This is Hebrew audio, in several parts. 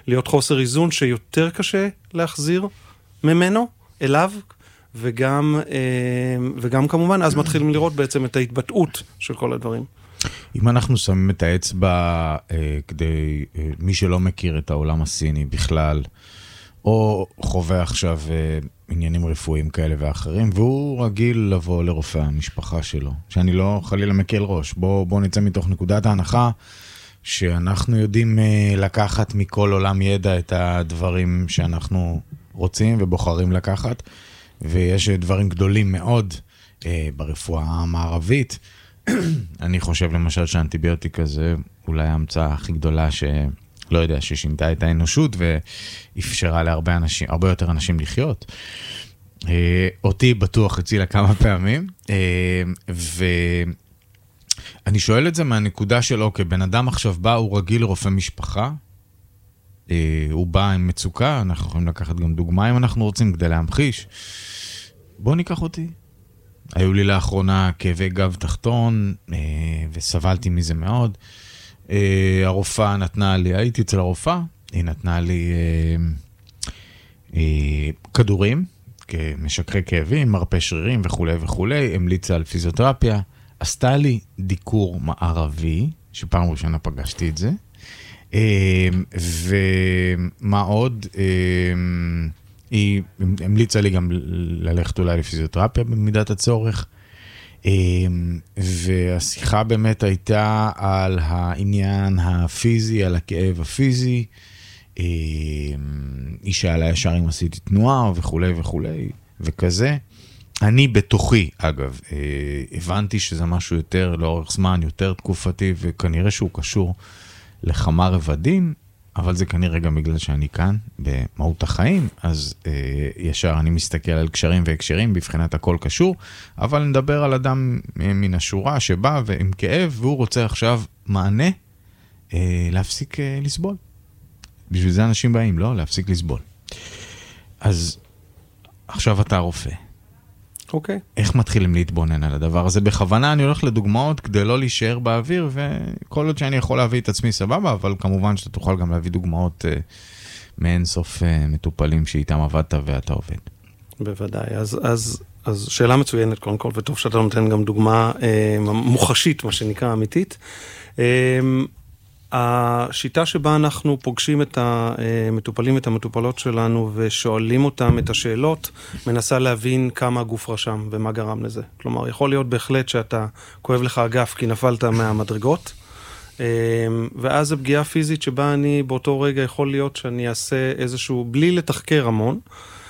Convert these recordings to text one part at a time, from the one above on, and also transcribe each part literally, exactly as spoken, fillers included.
להיות חוסר איזון שיותר קשה להחזיר ממנו, אליו, וגם, וגם כמובן, אז מתחילים לראות בעצם את ההתבטאות של כל הדברים. אם אנחנו שמים את האצבע אה, כדי, אה, מי שלא מכיר את העולם הסיני בכלל, או חווה עכשיו אה, עניינים רפואיים כאלה ואחרים, והוא רגיל לבוא לרופא המשפחה שלו, שאני לא חלילה מקל ראש. בוא, בוא נצא מתוך נקודת ההנחה, שאנחנו יודעים אה, לקחת מכל עולם ידע את הדברים שאנחנו רוצים ובוחרים לקחת, ויש דברים גדולים מאוד אה, ברפואה המערבית. אני חושב למשל שהאנטיביוטיקה זה אולי ההמצאה הכי גדולה שלא יודע, ששינתה את האנושות ואפשרה להרבה אנשים, הרבה יותר אנשים לחיות. אה, אותי בטוח הצילה כמה פעמים, אה, ואני שואל את זה מהנקודה של אוקיי, בן אדם עכשיו בא, הוא רגיל לרופא משפחה, אה, הוא בא עם מצוקה, אנחנו יכולים לקחת גם דוגמה אם אנחנו רוצים כדי להמחיש. בוא ניקח אותי. היו לי לאחרונה כאבי גב תחתון, אה, וסבלתי מזה מאוד. אה, הרופאה נתנה לי, הייתי אצל הרופאה, היא נתנה לי אה, אה, כדורים, כמשככי כאבים, מרפא שרירים וכו' וכו', המליצה על פיזיותרפיה, עשתה לי דיקור מערבי, שפעם ראשונה פגשתי את זה, אה, ומה עוד? אה, היא המליצה לי גם ללכת אולי לפיזיותרפיה במידת הצורך, והשיחה באמת הייתה על העניין הפיזי, על הכאב הפיזי, היא שאלה ישר אם עשיתי תנועה וכו' וכו' וכזה. אני בתוכי, אגב, הבנתי שזה משהו יותר לאורך זמן, יותר תקופתי, וכנראה שהוא קשור לכמה רבדים, אבל זה כנראה גם בגלל שאני כאן במהות החיים, אז אה, ישר אני מסתכל על קשרים והקשרים, בבחינת הכל קשור, אבל נדבר על אדם מן השורה שבא ועם כאב, והוא רוצה עכשיו מענה אה, להפסיק אה, לסבול. בשביל זה אנשים באים, לא? להפסיק לסבול. אז עכשיו אתה רופא. אוקיי. איך מתחילים להתבונן על הדבר הזה? בכוונה אני הולך לדוגמאות כדי לא להישאר באוויר, וכל עוד שאני יכול להביא את עצמי סבבה, אבל כמובן שאתה תוכל גם להביא דוגמאות uh, מאין סוף uh, מטופלים שאיתם עבדת ואתה עובד. בוודאי. אז, אז, אז שאלה מצוינת קודם כל, וטוב שאתה נותן גם דוגמה uh, מוחשית, מה שנקרא אמיתית. Uh, השיטה שבה אנחנו פוגשים את המטופלים, את המטופלות שלנו, ושואלים אותם את השאלות, מנסה להבין כמה הגוף רשם ומה גרם לזה. כלומר, יכול להיות בהחלט שאתה כואב לך אגף כי נפלת מהמדרגות, ואז הפגיעה פיזית שבה אני באותו רגע יכול להיות שאני אעשה איזשהו, בלי לתחקר המון,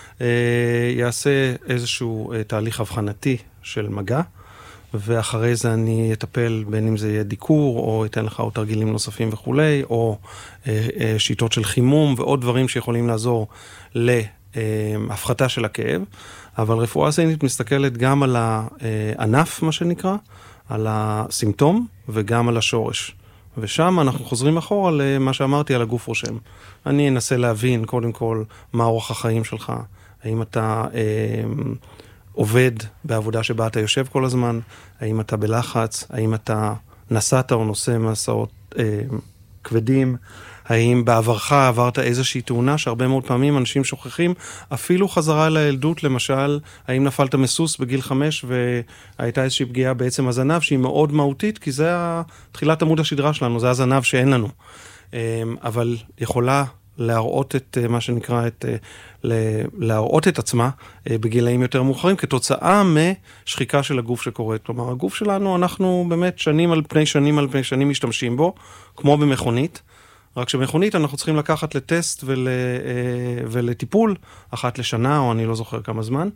יעשה איזשהו תהליך הבחנתי של מגע, ואחרי זה אני אטפל בין אם זה יהיה דיקור, או אתן לך עוד תרגילים נוספים וכולי, או אה, אה, שיטות של חימום, ועוד דברים שיכולים לעזור להפחתה של הכאב. אבל רפואה סינית מסתכלת גם על הענף, מה שנקרא, על הסימפטום, וגם על השורש. ושם אנחנו חוזרים אחורה למה שאמרתי על הגוף רושם. אני אנסה להבין קודם כל מה אורח החיים שלך, האם אתה... אה, עובד בעבודה שבה אתה יושב כל הזמן, האם אתה בלחץ, האם אתה נסעת או נושא מסעות אה, כבדים, האם בעברך עברת איזושהי תאונה, שהרבה מאוד פעמים אנשים שוכחים, אפילו חזרה לילדות, למשל, האם נפלת מסוס בגיל חמש, והייתה איזושהי פגיעה בעצם הזנב, שהיא מאוד מהותית, כי זה תחילת עמוד השדרה שלנו, זה הזנב שאין לנו. אה, אבל יכולה להראות את מה שנקרא, את, להראות את עצמה בגילאים יותר מאוחרים, כתוצאה משחיקה של הגוף שקורית. כלומר, הגוף שלנו, אנחנו באמת שנים על פני שנים על פני שנים משתמשים בו, כמו במכונית, רק שמכונית אנחנו צריכים לקחת לטסט ול, ולטיפול, אחת לשנה, או אני לא זוכר כמה זמן,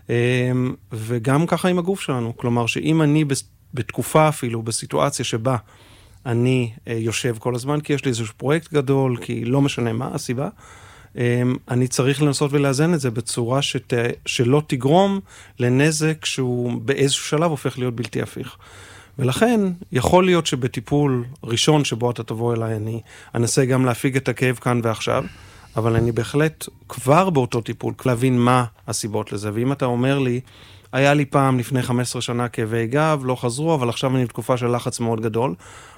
וגם ככה עם הגוף שלנו. כלומר, שאם אני בתקופה אפילו, בסיטואציה שבה, אני uh, יושב כל הזמן, כי יש לי איזשהו פרויקט גדול, כי לא משנה מה הסיבה, um, אני צריך לנסות ולאזן את זה בצורה שת, שלא תגרום לנזק שהוא באיזשהו שלב הופך להיות בלתי הפיך. ולכן, יכול להיות שבטיפול ראשון שבו אתה תבוא אליי, אני אנסה גם להפיג את הכאב כאן ועכשיו, אבל אני בהחלט כבר באותו טיפול, להבין מה הסיבות לזה. ואם אתה אומר לי, היה לי פעם לפני חמש עשרה שנה כאבי גב, לא חזרו, אבל עכשיו אני בתקופה של לחץ מאוד גדול,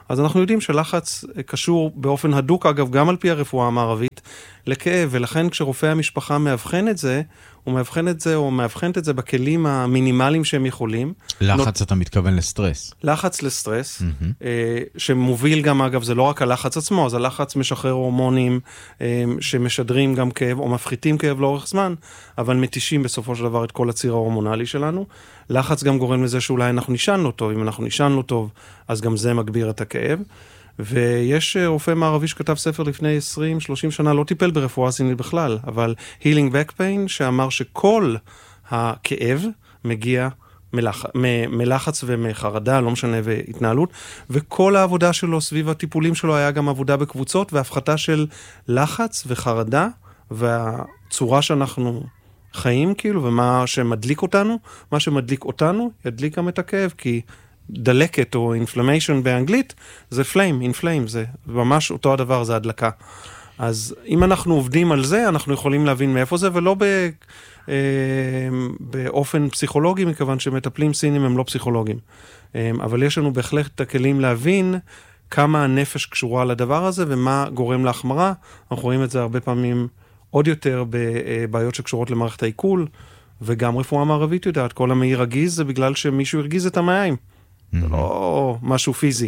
אז אנחנו יודעים שלחץ קשור באופן הדוק, אגב, גם על פי הרפואה המערבית, לכאב, ולכן כשרופא המשפחה מאבחן את זה, הוא מאבחן את זה, או מאבחן את זה בכלים המינימליים שהם יכולים. לחץ, נות... אתה מתכוון לסטרס. לחץ לסטרס, mm-hmm. אה, שמוביל גם, אגב, זה לא רק הלחץ עצמו, אז הלחץ משחרר הורמונים אה, שמשדרים גם כאב, או מפחיתים כאב לאורך זמן, אבל מתישים בסופו של דבר את כל הציר ההורמונלי שלנו. לחץ גם גורם לזה שאולי אנחנו נשן לא טוב, אם אנחנו נשן לא טוב, אז גם זה מגביר את הכאב. ויש רופא מערבי שכתב ספר לפני עשרים שלושים שנה, לא טיפל ברפואה סינית בכלל, אבל Healing Back Pain, שאמר שכל הכאב מגיע מלח... מ- מלחץ ומחרדה, לא משנה, והתנהלות, וכל העבודה שלו סביב הטיפולים שלו היה גם עבודה בקבוצות, והפחתה של לחץ וחרדה, והצורה שאנחנו חיים, כאילו, ומה שמדליק אותנו, מה שמדליק אותנו, ידליק גם את הכאב, כי דלקת או inflammation באנגלית, זה flame, inflame, זה ממש אותו הדבר, זה הדלקה. אז אם אנחנו עובדים על זה, אנחנו יכולים להבין מאיפה זה, ולא ב, אה, באופן פסיכולוגי, מכיוון שמטפלים סינים הם לא פסיכולוגים. אה, אבל יש לנו בהחלט את הכלים להבין כמה הנפש קשורה לדבר הזה, ומה גורם להחמרה. אנחנו רואים את זה הרבה פעמים עוד יותר בבעיות שקשורות למערכת העיכול, וגם רפואה מערבית יודעת, כל המעי רגיז זה בגלל שמישהו הרגיז את המעיים. זה לא משהו פיזי.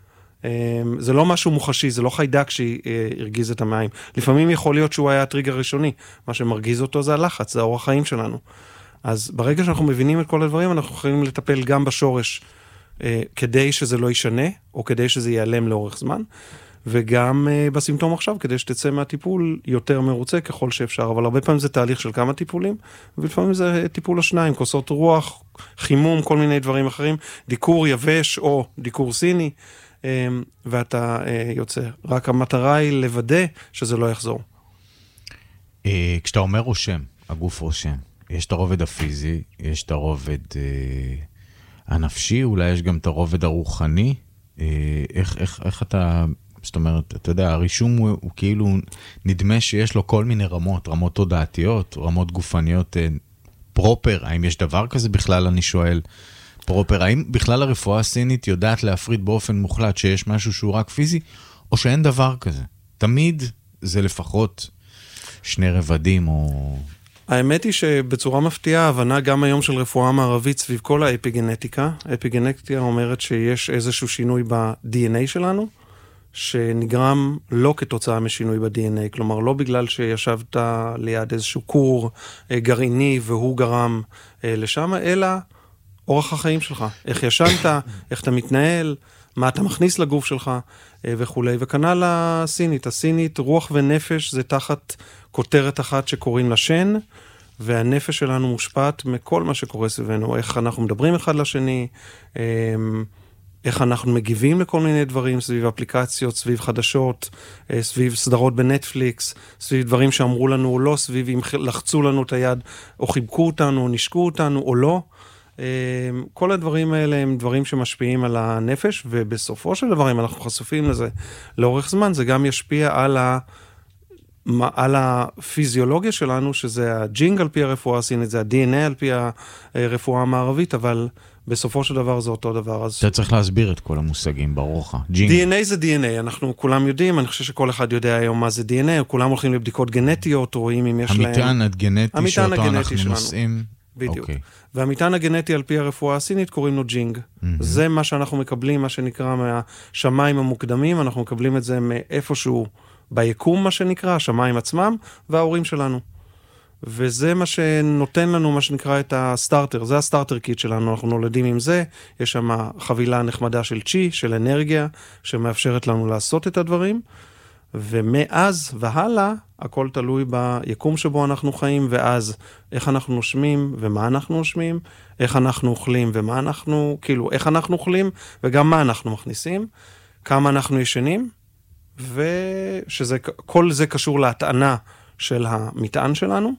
זה לא משהו מוחשי, זה לא חיידק שהרגיז את המים. לפעמים יכול להיות שהוא היה הטריגר הראשוני. מה שמרגיז אותו זה הלחץ, זה האורח חיים שלנו. אז ברגע שאנחנו מבינים את כל הדברים, אנחנו יכולים לטפל גם בשורש, כדי שזה לא ישנה, או כדי שזה ייעלם לאורך זמן, וגם בסימפטום עכשיו, כדי שתצא מהטיפול יותר מרוצה ככל שאפשר. אבל הרבה פעמים זה תהליך של כמה טיפולים, ולפעמים זה טיפול השניים, כוסות רוח, חימום, כל מיני דברים אחרים, דיקור יבש או דיקור סיני, ואתה יוצא. רק המטרה היא לוודא שזה לא יחזור. כשאתה אומר רושם, הגוף רושם, יש את הרובד הפיזי, יש את הרובד הנפשי, אולי יש גם את הרובד הרוחני. איך, איך, איך אתה... זאת אומרת, אתה יודע, הרישום הוא, הוא כאילו נדמה שיש לו כל מיני רמות, רמות תודעתיות, רמות גופניות פרופר. האם יש דבר כזה בכלל, אני שואל, פרופר? האם בכלל הרפואה הסינית יודעת להפריד באופן מוחלט שיש משהו שהוא רק פיזי, או שאין דבר כזה? תמיד זה לפחות שני רבדים או... האמת היא שבצורה מפתיעה, ההבנה גם היום של רפואה מערבית סביב כל האפיגנטיקה. האפיגנטיקה אומרת שיש איזשהו שינוי ב-די אן איי שלנו, שנגרם לא כתוצאה משינוי ב-די אן איי, כלומר לא בגלל שישבת ליד איזשהו קור גרעיני והוא גרם לשם, אלא אורח החיים שלך, איך ישנת, איך אתה מתנהל, מה אתה מכניס לגוף שלך וכו'. וכנ"ל הסינית, הסינית רוח ונפש זה תחת כותרת אחת שקוראים לה שן, והנפש שלנו מושפעת מכל מה שקורה סביבנו, איך אנחנו מדברים אחד לשני, איך אנחנו מגיבים לכל מיני דברים, סביב אפליקציות, סביב חדשות, סביב סדרות בנטפליקס, סביב דברים שאמרו לנו או לא, סביב אם לחצו לנו את היד, או חיבקו אותנו, או נשקו אותנו, או לא. כל הדברים האלה הם דברים שמשפיעים על הנפש, ובסופו של דבר, אם אנחנו חשופים לזה לאורך זמן, זה גם ישפיע על ה... על הפיזיולוגיה שלנו, שזה הג'ינג על פי הרפואה הסינית, זה ה-די אן איי על פי הרפואה המערבית, אבל בסופו של דבר זה אותו דבר. אתה צריך להסביר את כל המושגים, ברוך. די אן איי זה די אן איי, אנחנו כולם יודעים, אני חושב שכל אחד יודע היום מה זה די אן איי, כולם הולכים לבדיקות גנטיות, רואים אם יש להם... המטען הגנטי שאותו אנחנו נושאים. בדיוק. והמטען הגנטי על פי הרפואה הסינית קוראים לו ג'ינג. זה מה שאנחנו מקבלים, מה שנקרא מהשמיים המוקדמים, אנחנו מקבלים את זה מאיפשהו ביקום, מה שנקרא, השמיים עצמם, וההורים שלנו. וזה מה שנותן לנו, מה שנקרא, את הסטארטר. זה הסטארטר קיט שלנו, אנחנו נולדים עם זה. יש שם חבילה נחמדה של צ'י, של אנרגיה, שמאפשרת לנו לעשות את הדברים. ומאז והלאה, הכל תלוי ביקום שבו אנחנו חיים, ואז איך אנחנו נושמים ומה אנחנו נושמים, איך אנחנו אוכלים ומה אנחנו, כאילו, איך אנחנו אוכלים, וגם מה אנחנו מכניסים, כמה אנחנו ישנים, ושזה, כל זה קשור להטענה של המטען שלנו,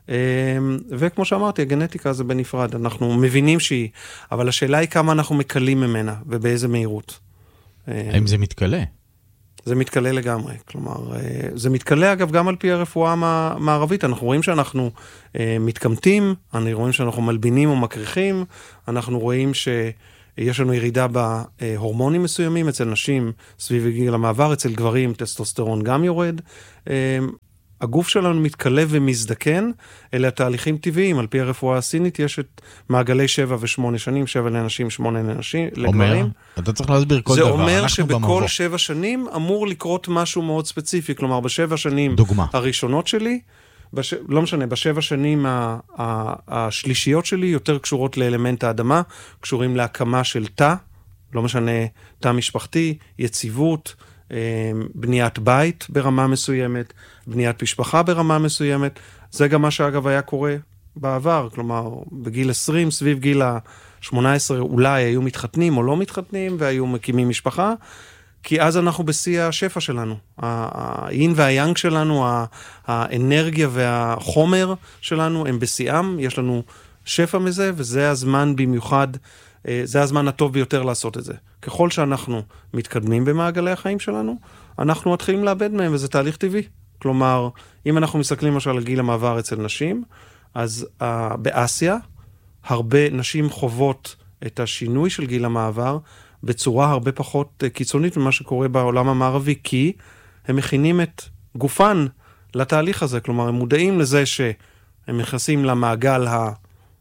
וכמו שאמרתי, הגנטיקה זה בנפרד, אנחנו מבינים שהיא, אבל השאלה היא כמה אנחנו מקלים ממנה, ובאיזה מהירות. האם זה מתקלה? זה מתקלה לגמרי, כלומר, זה מתקלה אגב גם על פי הרפואה המערבית, אנחנו רואים שאנחנו מתקמטים, אנחנו רואים שאנחנו מלבינים או מקריחים, אנחנו רואים ש... יש לנו ירידה בהורמונים מסוימים, אצל נשים סביב גיל המעבר, אצל גברים טסטוסטרון גם יורד. הגוף שלנו מתקלב ומזדקן, אלה התהליכים טבעיים, על פי הרפואה הסינית יש את מעגלי שבע ושמונה שנים, שבע לנשים, שמונה לנשים, לגברים. אתה צריך להסביר כל דבר. זה אומר שבכל שבע שנים אמור לקרות משהו מאוד ספציפי, כלומר בשבע שנים דוגמה. הראשונות שלי, בש... לא משנה, בשבע שנים ה... ה... השלישיות שלי יותר קשורות לאלמנט האדמה, קשורים להקמה של תא, לא משנה, תא משפחתי, יציבות, בניית בית ברמה מסוימת, בניית משפחה ברמה מסוימת. זה גם מה שאגב היה קורה בעבר, כלומר בגיל עשרים, סביב גיל ה-שמונה עשרה אולי היו מתחתנים או לא מתחתנים והיו מקימים משפחה, כי אז אנחנו בשיא השפע שלנו. האין והיאנג שלנו, האנרגיה והחומר שלנו הם בשיאם, יש לנו שפע מזה וזה הזמן במיוחד, זה הזמן הטוב ביותר לעשות את זה. ככל שאנחנו מתקדמים במעגלי החיים שלנו, אנחנו מתחילים לאבד מהם, וזה תהליך טבעי. כלומר, אם אנחנו מסתכלים למשל על גיל המעבר אצל נשים, אז uh, באסיה, הרבה נשים חוות את השינוי של גיל המעבר, בצורה הרבה פחות uh, קיצונית ממה שקורה בעולם המערבי, כי הם מכינים את גופן לתהליך הזה. כלומר, הם מודעים לזה שהם נכנסים למעגל ה...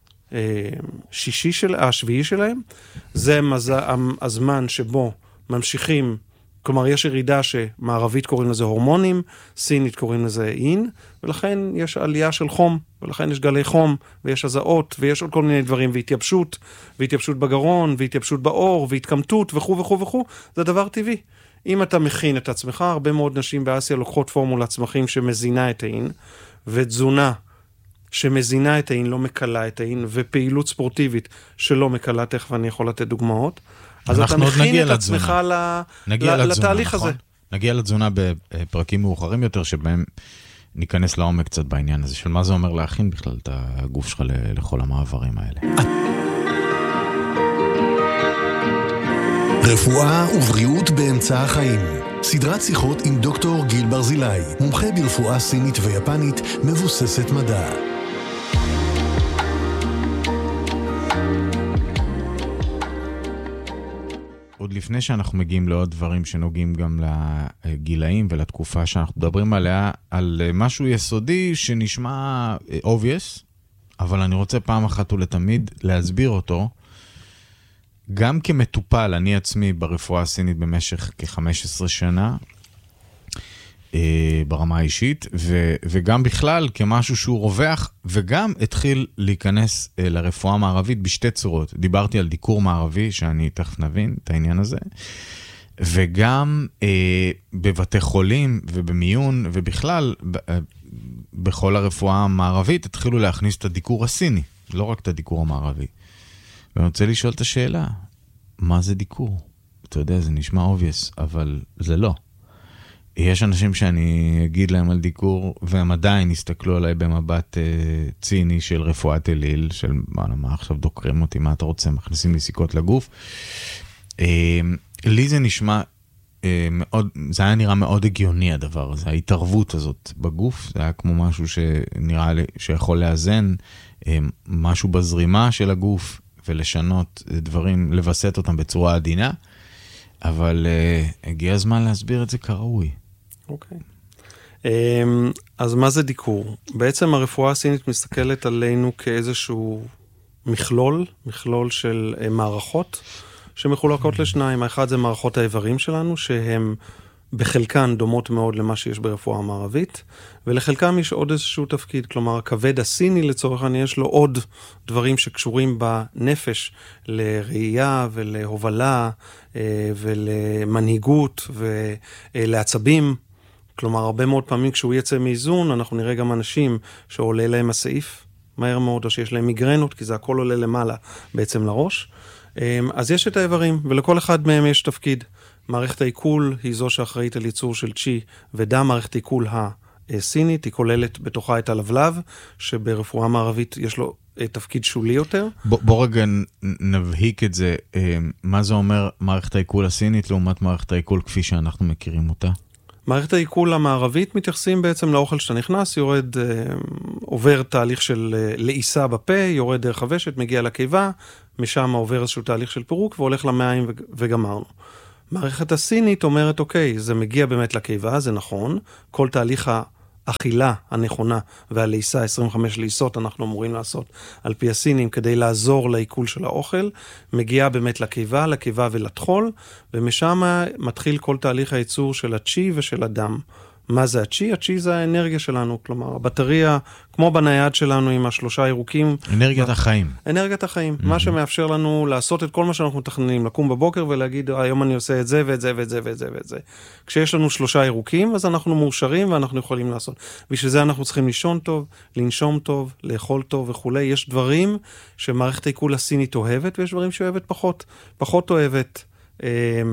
שישי של, השביעי שלהם, זה מז... הזמן שבו ממשיכים, כלומר יש ירידה שמערבית קוראים לזה הורמונים, סינית קוראים לזה אין, ולכן יש עלייה של חום, ולכן יש גלי חום, ויש הזעות, ויש עוד כל מיני דברים, והתייבשות, והתייבשות בגרון, והתייבשות באור, והתקמטות, וכו' וכו' וכו', זה דבר טבעי. אם אתה מכין את עצמך, הרבה מאוד נשים באסיה לוקחות פורמולת צמחים שמזינה את האין, ותזונה שמזינה את האין, לא מקלה את האין, ופעילות ספורטיבית שלא מקלה, תכף אני יכול לתת דוגמאות. אז אתה מכין את עצמך לתהליך הזה. נגיע לתזונה בפרקים מאוחרים יותר, שבהם ניכנס לעומק קצת בעניין הזה, של מה זה אומר להכין בכלל את הגוף שלך לכל המעברים האלה. רפואה ובריאות באמצע החיים. סדרת שיחות עם דוקטור גיל ברזילי, מומחה ברפואה סינית ויפנית, מבוססת מדע. עוד לפני שאנחנו מגיעים לעוד דברים שנוגעים גם לגילאים ולתקופה שאנחנו מדברים עליה, על משהו יסודי שנשמע obvious, אבל אני רוצה פעם אחת ולתמיד להסביר אותו, גם כמטופל, אני עצמי ברפואה הסינית במשך כ-חמש עשרה שנה, אה, ברמה האישית, ו- וגם בכלל כמשהו שהוא רווח, וגם התחיל להיכנס אה, לרפואה המערבית בשתי צורות. דיברתי על דיקור מערבי, שאני תכף נבין את העניין הזה, וגם אה, בבתי חולים ובמיון, ובכלל, ב- אה, בכל הרפואה המערבית, התחילו להכניס את הדיקור הסיני, לא רק את הדיקור המערבי. ואני רוצה לשאול את השאלה, מה זה דיקור? אתה יודע, זה נשמע obvious, אבל זה לא. יש אנשים שאני אגיד להם על דיקור, והם עדיין יסתכלו עליי במבט אה, ציני של רפואת אליל, של מה, מה עכשיו דוקרים אותי, מה אתה רוצה, מכניסים לי סיכות לגוף. אה, לי זה נשמע אה, מאוד, זה היה נראה מאוד הגיוני הדבר הזה, ההתערבות הזאת בגוף, זה היה כמו משהו שנראה לי שיכול לאזן, אה, משהו בזרימה של הגוף, ולשנות דברים, לבסט אותם בצורה עדינה, אבל uh, הגיע הזמן להסביר את זה כראוי. אוקיי. Okay. Um, אז מה זה דיקור? בעצם הרפואה הסינית מסתכלת עלינו כאיזשהו מכלול, מכלול של uh, מערכות, שמחולקות לשניים. האחד זה מערכות האיברים שלנו, שהם בחלקן דומות מאוד למה שיש ברפואה המערבית, ולחלקם יש עוד איזשהו תפקיד, כלומר, הכבד הסיני לצורך העניין יש לו עוד דברים שקשורים בנפש, לראייה ולהובלה ולמנהיגות ולעצבים, כלומר, הרבה מאוד פעמים כשהוא יצא מאיזון, אנחנו נראה גם אנשים שעולה להם הסעיף מהר מאוד, או שיש להם מיגרנות, כי זה הכל עולה למעלה בעצם לראש. אז יש את האיברים, ולכל אחד מהם יש תפקיד. מערכת העיכול היא זו שאחראית על ייצור של צ'י ודם. מערכת העיכול הסינית היא כוללת בתוכה את הלבלב, שברפואה מערבית יש לו תפקיד שולי יותר. בוא, בוא רגע נבהיק את זה. מה זה אומר מערכת העיכול הסינית לעומת מערכת העיכול כפי שאנחנו מכירים אותה? מערכת העיכול המערבית מתייחסים בעצם לאוכל שאתה נכנס, יורד עובר תהליך של לעיסה בפה, יורד דרך הוושת, מגיע לקיבה, משם עובר איזשהו תהליך של פירוק, והולך למים וגמרנו. מערכת הסינית אומרת, אוקיי, זה מגיע באמת לקיבה, זה נכון, כל תהליך האכילה הנכונה והלעיסה, עשרים וחמש לעיסות אנחנו אמורים לעשות על פי הסינים, כדי לעזור לעיכול של האוכל, מגיעה באמת לקיבה, לקיבה ולטחול, ומשם מתחיל כל תהליך הייצור של הצ'י ושל הדם. מה זה הצ'י? הצ'י זה האנרגיה שלנו, כלומר, הבטריה, כמו בנייד שלנו עם השלושה ירוקים. אנרגיית החיים. אנרגיית החיים, mm-hmm. מה שמאפשר לנו לעשות את כל מה שאנחנו מתכננים, לקום בבוקר ולהגיד, היום אני עושה את זה ואת זה ואת זה ואת זה ואת זה. כשיש לנו שלושה ירוקים, אז אנחנו מאושרים ואנחנו יכולים לעשות. בשביל זה אנחנו צריכים לישון טוב, לנשום טוב, לאכול טוב וכו'. יש דברים שמערכת העיכול הסינית אוהבת, ויש דברים שאוהבת פחות. פחות אוהבת אה,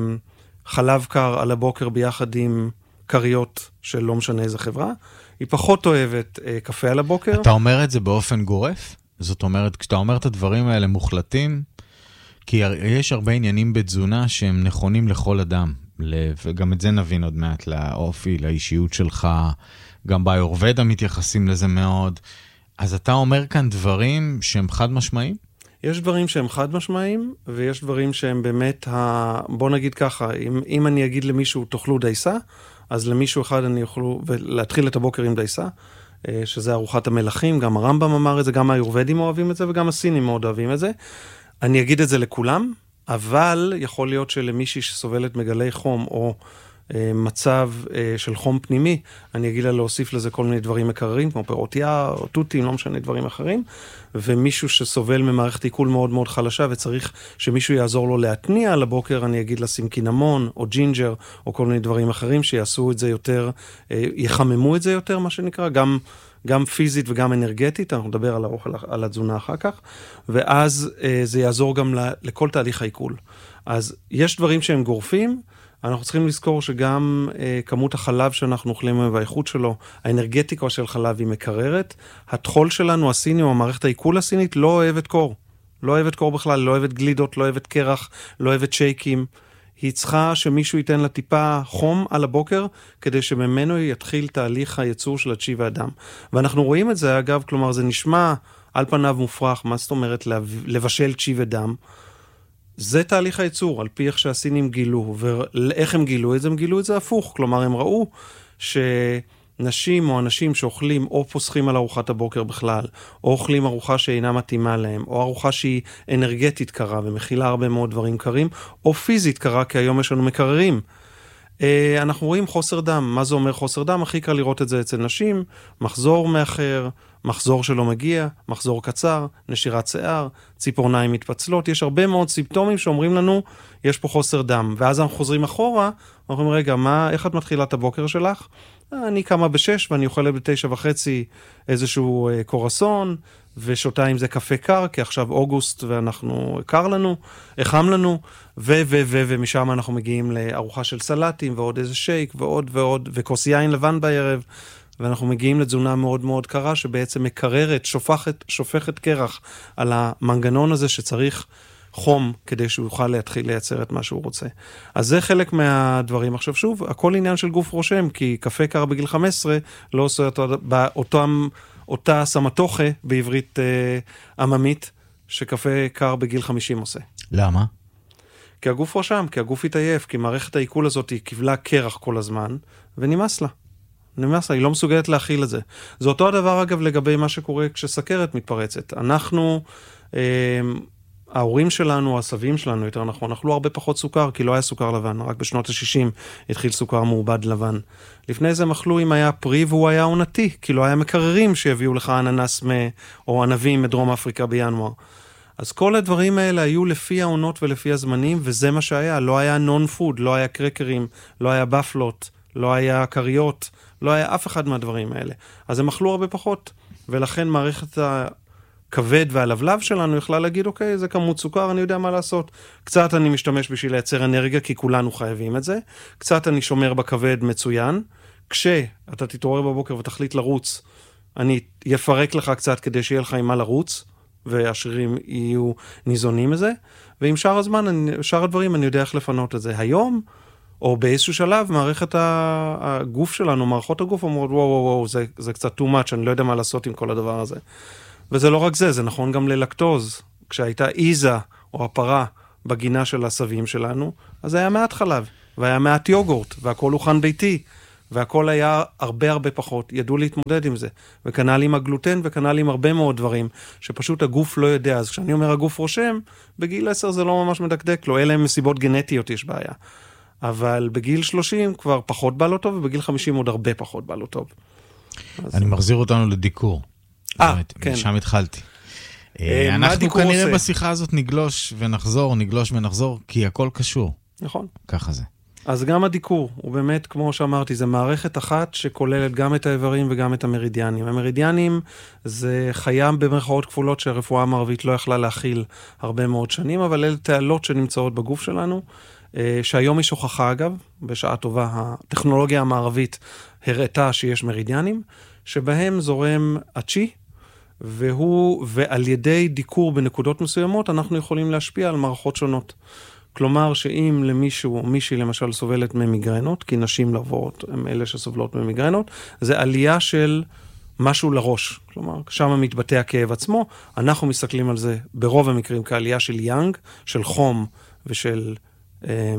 חלב קר על הבוקר ביחד עם קריות של לא משנה איזה חברה, היא פחות אוהבת אה, קפה על הבוקר. אתה אומר את זה באופן גורף? זאת אומרת, כשאתה אומר את הדברים האלה מוחלטים, כי יש הרבה עניינים בתזונה שהם נכונים לכל אדם, וגם את זה נבין עוד מעט, לאופי, לאישיות שלך, גם באיורבדה מתייחסים לזה מאוד. אז אתה אומר כאן דברים שהם חד משמעיים? יש דברים שהם חד משמעיים, ויש דברים שהם באמת, ה... בוא נגיד ככה, אם, אם אני אגיד למישהו תאכלו דייסה, אז למישהו אחד אני אוכלו, ולהתחיל את הבוקר עם דייסה, שזה ארוחת המלכים, גם הרמב"ם אמר את זה, גם האיורבדים אוהבים את זה, וגם הסינים מאוד אוהבים את זה. אני אגיד את זה לכולם, אבל יכול להיות שלמישהי שסובלת מגלי חום, או מצב של חום פנימי, אני אגיד לה להוסיף לזה כל מיני דברים מקררים, כמו פירות יער, או תותים, לא משנה דברים אחרים, ומישהו שסובל ממערכת עיכול מאוד מאוד חלשה, וצריך שמישהו יעזור לו להתניע על הבוקר, אני אגיד לשים קינמון, או ג'ינג'ר, או כל מיני דברים אחרים, שיעשו את זה יותר, יחממו את זה יותר, מה שנקרא, גם, גם פיזית וגם אנרגטית, אנחנו נדבר על האוכל, על התזונה אחר כך, ואז זה יעזור גם לכל תהליך העיכול. אז יש דברים שהם גורפים, אנחנו צריכים לזכור שגם אה, כמות החלב שאנחנו אוכלים והאיכות שלו, האנרגטיקה של חלב היא מקררת. התחול שלנו, הסיני או המערכת העיכול הסינית, לא אוהבת קור. לא אוהבת קור בכלל, לא אוהבת גלידות, לא אוהבת קרח, לא אוהבת שייקים. היא צריכה שמישהו ייתן לה טיפה חום על הבוקר, כדי שממנו יתחיל תהליך הייצור של הצ'י והדם. ואנחנו רואים את זה, אגב, כלומר, זה נשמע על פניו מופרך, מה זאת אומרת לבשל צ'י ודם? זה תהליך הייצור, על פי איך שהסינים גילו, ואיך הם גילו את זה? הם גילו את זה הפוך, כלומר הם ראו שנשים או אנשים שאוכלים או פוסחים על ארוחת הבוקר בכלל, או אוכלים ארוחה שאינה מתאימה להם, או ארוחה שהיא אנרגטית קרה ומכילה הרבה מאוד דברים קרים, או פיזית קרה, כי היום יש לנו מקררים. אנחנו רואים חוסר דם. מה זה אומר חוסר דם? הכי קל לראות את זה אצל נשים, מחזור מאחר, מחזור שלא מגיע, מחזור קצר, נשירת שיער, ציפורניים מתפצלות, יש הרבה מאוד סימפטומים שאומרים לנו, יש פה חוסר דם, ואז אנחנו חוזרים אחורה, אנחנו אומרים, רגע, מה, איך את מתחילה את הבוקר שלך? אני קמה בשש, ואני אוכלת בתשע וחצי איזשהו אה, קורסון, ושותה עם זה קפה קר, כי עכשיו אוגוסט ואנחנו, קר לנו, חם לנו, ו, ו, ו, ומשם אנחנו מגיעים לארוחה של סלטים, ועוד איזה שייק, ועוד ועוד, וכוס יין לבן בערב, ואנחנו מגיעים לתזונה מאוד מאוד קרה, שבעצם מקררת, שופכת, שופכת קרח על המנגנון הזה שצריך חום, כדי שהוא יוכל להתחיל לייצר את מה שהוא רוצה. אז זה חלק מהדברים. עכשיו שוב, הכל עניין של גוף רושם, כי קפה קר בגיל חמש עשרה לא עושה אותו, באותם, אותה סמטוחה בעברית אה, עממית, שקפה קר בגיל חמישים עושה. למה? כי הגוף רושם, כי הגוף התעייף, כי מערכת העיכול הזאת היא קיבלה קרח כל הזמן, ונמאס לה. נמאס לה, היא לא מסוגלת להכיל את זה. זה אותו הדבר אגב לגבי מה שקורה כשסכרת מתפרצת. אנחנו, אה, ההורים שלנו, הסבים שלנו יותר נכון, אכלו הרבה פחות סוכר, כי לא היה סוכר לבן, רק בשנות ה-שישים התחיל סוכר מעובד לבן. לפני זה הם אכלו אם היה פרי והוא היה עונתי, כי לא היה מקררים שיביאו לך אננס מ... או ענבים מדרום אפריקה בינואר. אז כל הדברים האלה היו לפי העונות ולפי הזמנים, וזה מה שהיה. לא היה נון פוד, לא היה קרקרים, לא היה בפלות, לא היה קריות, לא היה אף אחד מהדברים האלה. אז הם אכלו הרבה פחות, ולכן מערכת הכבד והלבלב שלנו יכלה להגיד, אוקיי, זה כמות סוכר, אני יודע מה לעשות. קצת אני משתמש בשביל לייצר אנרגיה, כי כולנו חייבים את זה. קצת אני שומר בכבד מצוין. כשאתה תתעורר בבוקר ותחליט לרוץ, אני יפרק לך קצת כדי שיהיה לך עם מה לרוץ, והשרירים יהיו ניזונים מזה. ועם שאר הזמן, שאר הדברים, אני יודע איך לפנות את זה. היום, או באיזשהו שלב, מערכת הגוף שלנו, מערכות הגוף אומרות, וואו, וואו, וואו, זה, זה קצת too much, אני לא יודע מה לעשות עם כל הדבר הזה. וזה לא רק זה, זה נכון גם ללקטוז. כשהייתה איזה או הפרה בגינה של הסבים שלנו, אז היה מעט חלב, והיה מעט יוגורט, והכל הוכן ביתי, והכל היה הרבה הרבה פחות, ידעו להתמודד עם זה. וכנ"ל עם הגלוטן, וכנ"ל עם הרבה מאוד דברים, שפשוט הגוף לא יודע. אז כשאני אומר הגוף רושם, בגיל עשר זה לא ממש מדקדק לו, אלה הם מסיבות גנטיות יש בעיה. אבל בגיל שלושים כבר פחות בא לו טוב, ובגיל חמישים עוד הרבה פחות בא לו טוב. אני מחזיר אותנו לדיקור. אה, כן. שם התחלתי. אנחנו כנראה בשיחה הזאת נגלוש ונחזור, נגלוש ונחזור, כי הכל קשור. נכון. ככה זה. אז גם הדיקור, הוא באמת, כמו שאמרתי, זה מערכת אחת שכוללת גם את האיברים וגם את המרידיאנים. המרידיאנים זה חיה במרכאות כפולות שהרפואה המערבית לא יכלה להכיל הרבה מאוד שנים, אבל אלה תעלות שנמצאות בגוף שלנו, שהיום יש הוכחה אגב, בשעה טובה, הטכנולוגיה המערבית הראתה שיש מרידיאנים, שבהם זורם הצ'י, והוא, ועל ידי דיקור בנקודות מסוימות, אנחנו יכולים להשפיע על מערכות שונות. כלומר, שאם למישהו או מישהי למשל סובלת ממיגרנות, כי נשים לרבות הם אלה שסובלות ממיגרנות, זה עלייה של משהו לראש. כלומר, שם מתבטא הכאב עצמו, אנחנו מסתכלים על זה ברוב המקרים כעלייה של יאנג, של חום ושל אה,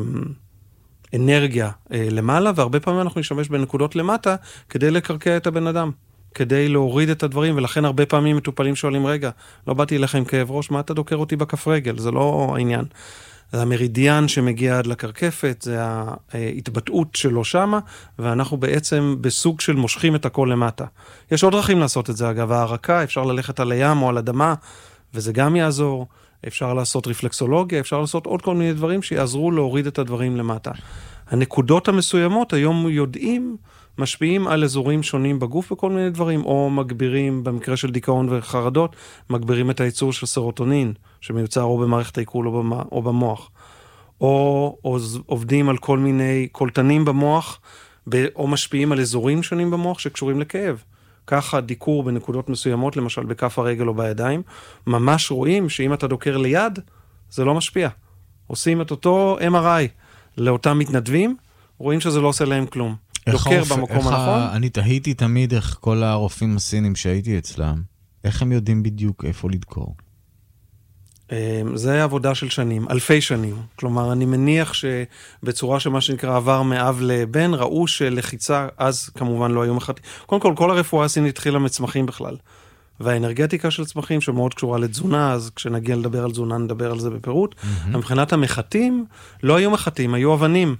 אנרגיה אה, למעלה, והרבה פעמים אנחנו נשתמש בנקודות למטה כדי לקרקע את הבן אדם. כדי להוריד את הדברים, ולכן הרבה פעמים מטופלים שואלים, רגע, לא באתי אליך עם כאב ראש, מה אתה דוקר אותי בכף רגל? זה לא העניין. זה המרידיאן שמגיע עד לקרקפת, זה ההתבטאות שלו שמה, ואנחנו בעצם בסוג של מושכים את הכל למטה. יש עוד דרכים לעשות את זה, אגב, הערקה, אפשר ללכת על הים או על אדמה, וזה גם יעזור. אפשר לעשות רפלקסולוגיה, אפשר לעשות עוד כל מיני דברים שיעזרו להוריד את הדברים למטה. הנקודות המסוימות היום יודעים, משפיעים על אזורים שונים בגוף וכל מיני דברים, או מגבירים, במקרה של דיכאון וחרדות, מגבירים את הייצור של סרוטונין, שמיוצר או במערכת העיכול או במוח. או, או עובדים על כל מיני קולטנים במוח, או משפיעים על אזורים שונים במוח שקשורים לכאב. ככה דיקור בנקודות מסוימות, למשל בכף הרגל או בידיים, ממש רואים שאם אתה דוקר ליד, זה לא משפיע. עושים את אותו אם אר איי לאותם מתנדבים, רואים שזה לא עושה להם כלום. דוקר במקום הנכון. אני תהיתי תמיד איך כל הרופאים הסינים שהייתי אצלם, איך הם יודעים בדיוק איפה לדקור? זה עבודה של שנים, אלפי שנים. כלומר, אני מניח שבצורה שמה שנקרא עבר מאב לבן, ראו שלחיצה, אז כמובן לא היו מחטאים. קודם כל, כל הרפואה הסינית התחילה מצמחים בכלל. והאנרגטיקה של צמחים שמאוד קשורה לתזונה, אז כשנגיע לדבר על תזונה נדבר על זה בפירוט. Mm-hmm. מבחינת המחטים, לא היו מחטים, היו אבנים.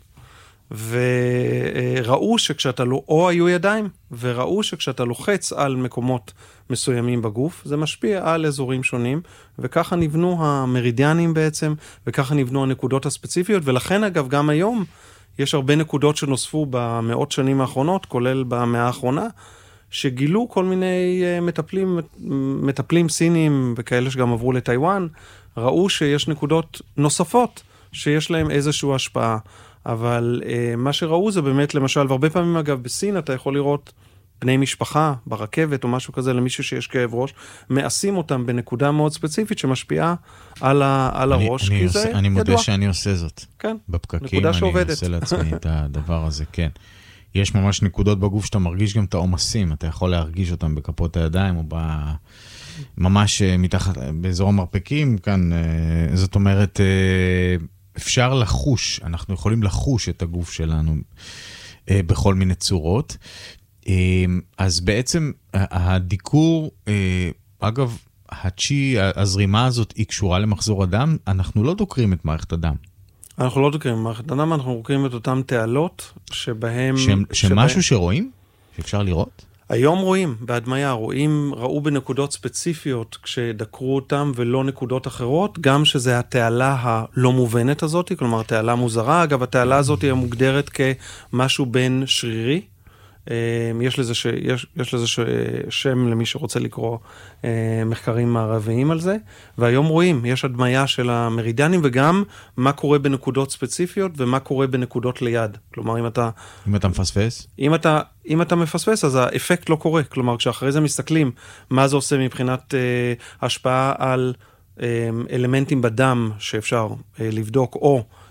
וראו שכשאתה לא, או היו ידיים, וראו שכשאתה לוחץ על מקומות מסוימים בגוף, זה משפיע על אזורים שונים, וככה נבנו המרידיאנים בעצם, וככה נבנו הנקודות הספציפיות, ולכן אגב גם היום יש הרבה נקודות שנוספו במאות שנים האחרונות, כולל במאה האחרונה, שגילו כל מיני מטפלים, מטפלים סינים, וכאלה שגם עברו לטיואן, ראו שיש נקודות נוספות, שיש להם איזושהי השפעה. אבל uh, מה שראו זה באמת, למשל, והרבה פעמים אגב בסין אתה יכול לראות בני משפחה ברכבת או משהו כזה למישהו שיש כאב ראש, מעשים אותם בנקודה מאוד ספציפית שמשפיעה על, ה, על אני, הראש, אני כי עושה, זה אני ידוע. מודה שאני עושה זאת. כן, בפקקים נקודה אני שעובדת. עושה לעצמי את הדבר הזה, כן. יש ממש נקודות בגוף שאתה מרגיש גם את העומסים, אתה יכול להרגיש אותם בכפות הידיים או ב... ממש מתחת, באזור המרפקים כאן, זאת אומרת... אפשר לחוש, אנחנו יכולים לחוש את הגוף שלנו אה, בכל מיני צורות. אה, אז בעצם הדיקור, אה, אגב, הצ'י, הזרימה הזאת היא קשורה למחזור הדם, אנחנו לא דוקרים את מערכת הדם. אנחנו לא דוקרים את מערכת הדם, אנחנו דוקרים את אותם תעלות שבהם... שהם, שמשהו שרואים? שאפשר לראות? היום רואים, בהדמיה, רואים, ראו בנקודות ספציפיות כשדקרו אותם ולא נקודות אחרות, גם שזה התעלה הלא מובנת הזאת, כלומר תעלה מוזרה, אגב התעלה הזאת היא מוגדרת כמשהו בין שרירי, יש לזה, ש, יש, יש לזה ש, שם למי שרוצה לקרוא מחקרים מערביים על זה, והיום רואים, יש הדמיה של המרידיאנים וגם מה קורה בנקודות ספציפיות ומה קורה בנקודות ליד. כלומר, אם אתה... אם אתה מפספס? אם אתה, אם אתה מפספס, אז האפקט לא קורה. כלומר, כשאחרי זה מסתכלים מה זה עושה מבחינת אה, השפעה על אה, אלמנטים בדם שאפשר אה, לבדוק, או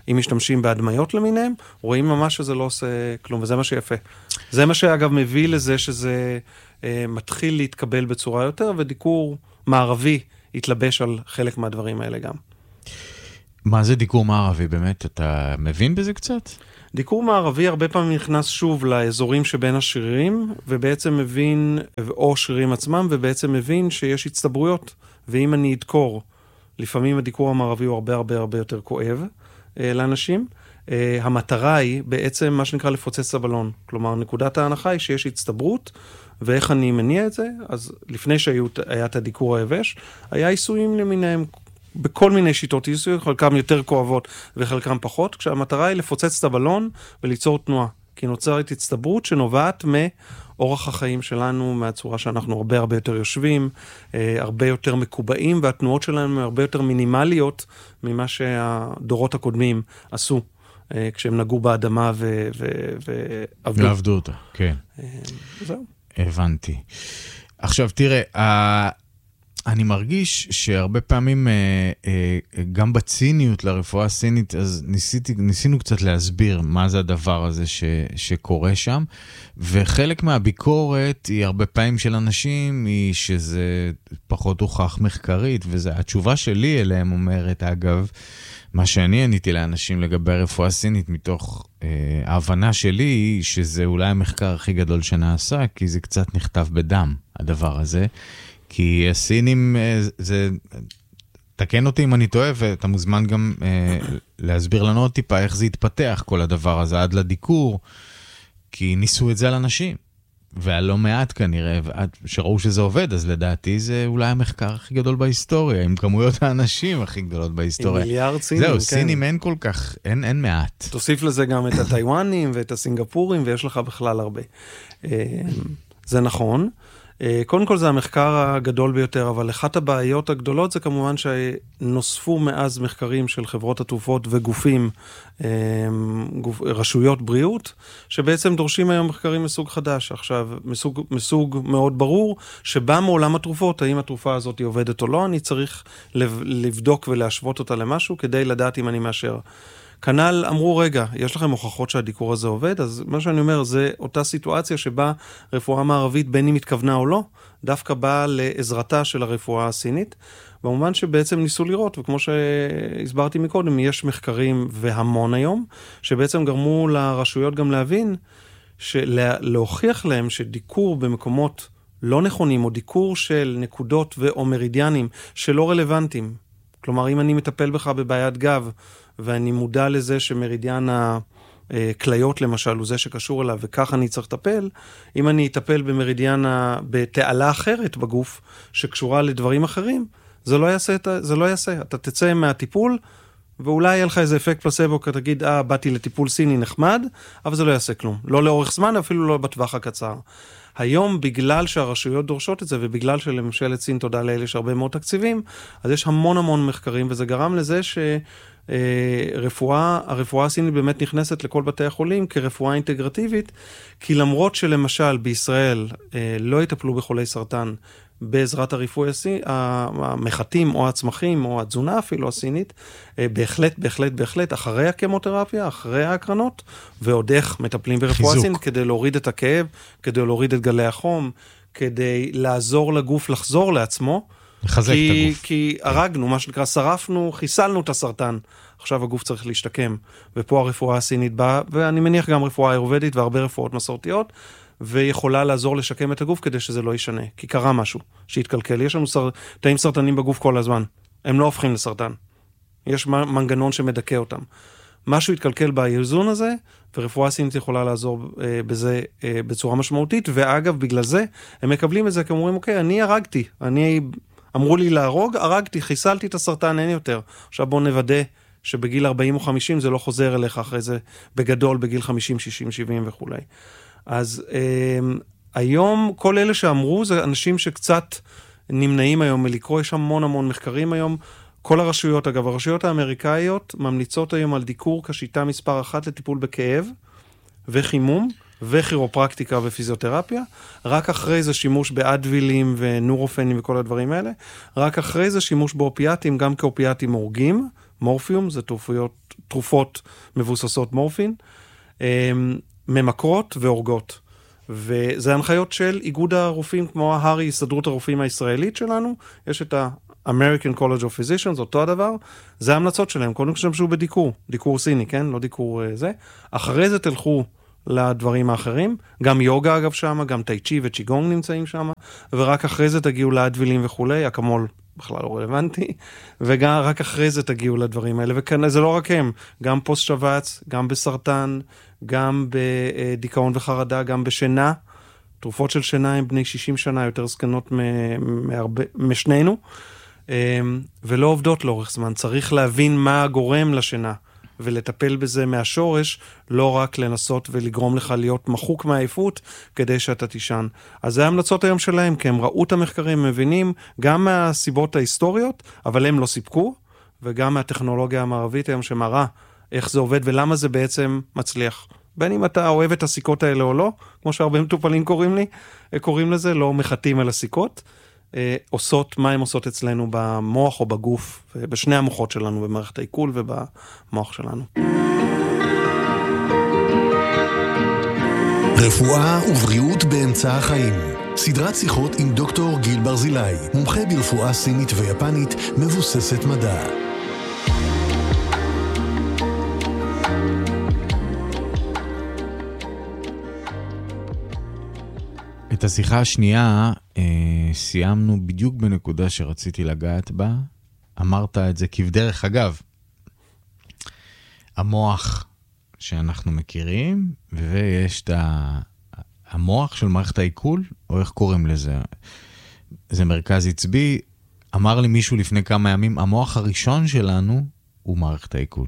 אם משתמשים בהדמיות למיניהם, רואים ממש שזה לא עושה כלום, וזה מה שיפה. זה מה שאגב מביא לזה שזה אה, מתחיל להתקבל בצורה יותר, ודיקור מערבי יתלבש על חלק מהדברים האלה גם. מה זה דיקור מערבי באמת? אתה מבין בזה קצת? דיקור מערבי הרבה פעמים נכנס שוב לאזורים שבין השרירים, ובעצם מבין, או שרירים עצמם, ובעצם מבין שיש הצטברויות, ואם אני אדקור, לפעמים הדיקור המערבי הוא הרבה הרבה הרבה יותר כואב אה, לאנשים. אה, המטרה היא בעצם מה שנקרא לפוצץ את הבלון. נקודת ההנחה היא שיש הצטברות, ואיך אני מניע את זה, אז לפני שהיה את הדיקור היבש, היה עיסויים למיניהם, בכל מיני שיטות עיסוי, חלקם יותר כואבות וחלקם פחות, כשהמטרה היא לפוצץ את הבלון וליצור תנועה, כי נוצרת הצטברות שנובעת מאורח החיים שלנו, מהצורה שאנחנו הרבה הרבה יותר יושבים, הרבה יותר מקובעים, והתנועות שלנו הרבה יותר מינימליות ממה שהדורות הקודמים עשו, כשהם נגעו באדמה ועבדו. ועבדו אותה, כן. זהו. הבנתי. עכשיו תראה, אני מרגיש שהרבה פעמים, גם בציניות לרפואה הסינית, אז ניסיתי, ניסינו קצת להסביר מה זה הדבר הזה ש, שקורה שם, וחלק מהביקורת היא הרבה פעמים של אנשים, היא שזה פחות הוכח מחקרית, וזה התשובה שלי אליהם אומרת, אגב, מה שאני עניתי לאנשים לגבי הרפואה הסינית, מתוך אה, ההבנה שלי, היא שזה אולי המחקר הכי גדול שנעשה, כי זה קצת נכתב בדם, הדבר הזה, כי הסינים, זה, תקן אותי אם אני טועה, ואתה מוזמן גם אה, להסביר לנו עוד טיפה איך זה התפתח, כל הדבר הזה, עד לדיקור, כי ניסו את זה על אנשים, והלא מעט כנראה, ועד שראו שזה עובד, אז לדעתי זה אולי המחקר הכי גדול בהיסטוריה, עם כמויות האנשים הכי גדולות בהיסטוריה. עם מיליארד סינים, זהו, כן. סינים אין כל כך, אין, אין מעט. תוסיף לזה גם את הטיואנים ואת הסינגפורים, ויש לך בכלל הרבה. זה נכון. קודם כל זה המחקר הגדול ביותר, אבל אחת הבעיות הגדולות זה כמובן שנוספו מאז מחקרים של חברות התרופות וגופים, גופ, רשויות בריאות, שבעצם דורשים היום מחקרים מסוג חדש. עכשיו, מסוג, מסוג מאוד ברור, שבא מעולם התרופות, האם התרופה הזאת היא עובדת או לא, אני צריך לבדוק ולהשוות אותה למשהו, כדי לדעת אם אני מאשר. כנ"ל אמרו, רגע, יש לכם הוכחות שהדיקור הזה עובד? אז מה שאני אומר, זה אותה סיטואציה שבה רפואה מערבית, בין אם התכוונה או לא, דווקא באה לעזרתה של הרפואה הסינית, במובן שבעצם ניסו לראות, וכמו שהסברתי מקודם, יש מחקרים והמון היום, שבעצם גרמו לרשויות גם להבין, להוכיח להם שדיקור במקומות לא נכונים, או דיקור של נקודות או מרידיאנים שלא רלוונטיים, כלומר, אם אני מטפל בך בבעיית גב, ואני מודע לזה שמרידיאן הכליות למשל, הוא זה שקשור אליו, וכך אני צריך לטפל, אם אני אטפל במרידיאן, בתעלה אחרת בגוף, שקשורה לדברים אחרים, זה לא יעשה, זה לא יעשה. אתה תצא מהטיפול, ואולי יהיה לך איזה אפקט פלסבו, כי תגיד, אה, באתי לטיפול סיני נחמד, אבל זה לא יעשה כלום. לא לאורך זמן, אפילו לא בטווח הקצר. היום, בגלל שהרשויות דורשות את זה, ובגלל שלממשלת סין, תודה לאלה, יש הרבה מאוד תקציבים, אז יש המון המון מחקרים, וזה גרם לזה שרפואה, הרפואה הסינית באמת נכנסת לכל בתי החולים כרפואה אינטגרטיבית, כי למרות שלמשל בישראל לא יטפלו בחולי סרטן, בעזרת הריפוי הסיני, המחטים או הצמחים או התזונה אפילו הסינית, בהחלט, בהחלט, בהחלט, אחרי הקמותרפיה, אחרי ההקרנות, ועוד איך מטפלים ברפואה סינית, כדי להוריד את הכאב, כדי להוריד את גלי החום, כדי לעזור לגוף לחזור לעצמו, לחזק כי, את הגוף. כי הרגנו, מה שנקרא, שרפנו, חיסלנו את הסרטן, עכשיו הגוף צריך להשתקם, ופה הרפואה הסינית באה, ואני מניח גם רפואה אירופאית והרבה רפואות מסורתיות, ויכולה לעזור לשקם את הגוף כדי שזה לא ישנה, כי קרה משהו שהתקלקל. יש לנו סר... תאים סרטנים בגוף כל הזמן, הם לא הופכים לסרטן. יש מנגנון שמדכא אותם. משהו התקלקל באיזון הזה, ורפואה סינית יכולה לעזור אה, בזה אה, בצורה משמעותית, ואגב, בגלל זה, הם מקבלים את זה, כי אומרים, אוקיי, אני הרגתי, אני, אמרו לי להרוג, הרגתי, חיסלתי את הסרטן, אין יותר. עכשיו בואו נוודא שבגיל ארבעים או חמישים זה לא חוזר אליך אחרי זה, בגדול, בגיל חמישים, שישים, שבעים וכו'. אז אה, היום, כל אלה שאמרו, זה אנשים שקצת נמנעים היום מלקרוא, יש המון המון מחקרים היום, כל הרשויות, אגב, הרשויות האמריקאיות ממליצות היום על דיקור כשיטה מספר אחת לטיפול בכאב וחימום וכירופרקטיקה ופיזיותרפיה, רק אחרי זה שימוש באדווילים ונורופנים וכל הדברים האלה, רק אחרי זה שימוש באופיאטים, גם כאופיאטים הורגים, מורפיום, זה תרופות, תרופות מבוססות מורפין, ממכרות והורגות. וזה הנחיות של איגוד הרופאים, כמו ההרי, הסתדרות הרופאים הישראלית שלנו, יש את ה-American College of Physicians, אותו הדבר, זה ההמלצות שלהם, קודם כל שמשו בדיקור, דיקור סיני, כן? לא דיקור זה. אחרי זה תלכו לדברים האחרים, גם יוגה אגב שם, גם טאי צ'י וצ'יגונג נמצאים שם, ורק אחרי זה תגיעו לאדווילים וכולי, אקמול בכלל לא רלוונטי, ורק אחרי זה תגיעו לדברים האלה, וכאן זה לא רק הם, גם פוסט שבץ, גם בסרטן, גם בדיכאון וחרדה, גם בשינה, תרופות של שינה הם בני שישים שנה, יותר זקנות משנינו, ולא עובדות לאורך זמן, צריך להבין מה גורם לשינה, ולטפל בזה מהשורש, לא רק לנסות ולגרום לך להיות מחוק מהעייפות, כדי שאתה תישן. אז זה ההמלצות היום שלהם, כי הם ראו את המחקרים, מבינים גם מהסיבות ההיסטוריות, אבל הם לא סיפקו, וגם מהטכנולוגיה המערבית היום שמראה איך זה עובד, ולמה זה בעצם מצליח. בין אם אתה אוהב את הסיכות האלה או לא, כמו שהרבה מטופלים קוראים לי, קוראים לזה, לא מחתים על הסיכות, עושות, מה הן עושות אצלנו במוח או בגוף, בשני המוחות שלנו, במערכת העיכול ובמוח שלנו. רפואה ובריאות באמצע החיים. סדרת שיחות עם דוקטור גיל ברזילי, מומחה ברפואה סינית ויפנית, מבוססת מדע. את השיחה השנייה אה, סיימנו בדיוק בנקודה שרציתי לגעת בה. אמרת את זה כבדרך אגב. המוח שאנחנו מכירים, ויש את המוח של מערכת העיכול, או איך קוראים לזה? זה מרכז עצבי. אמר לי מישהו לפני כמה ימים, המוח הראשון שלנו הוא מערכת העיכול.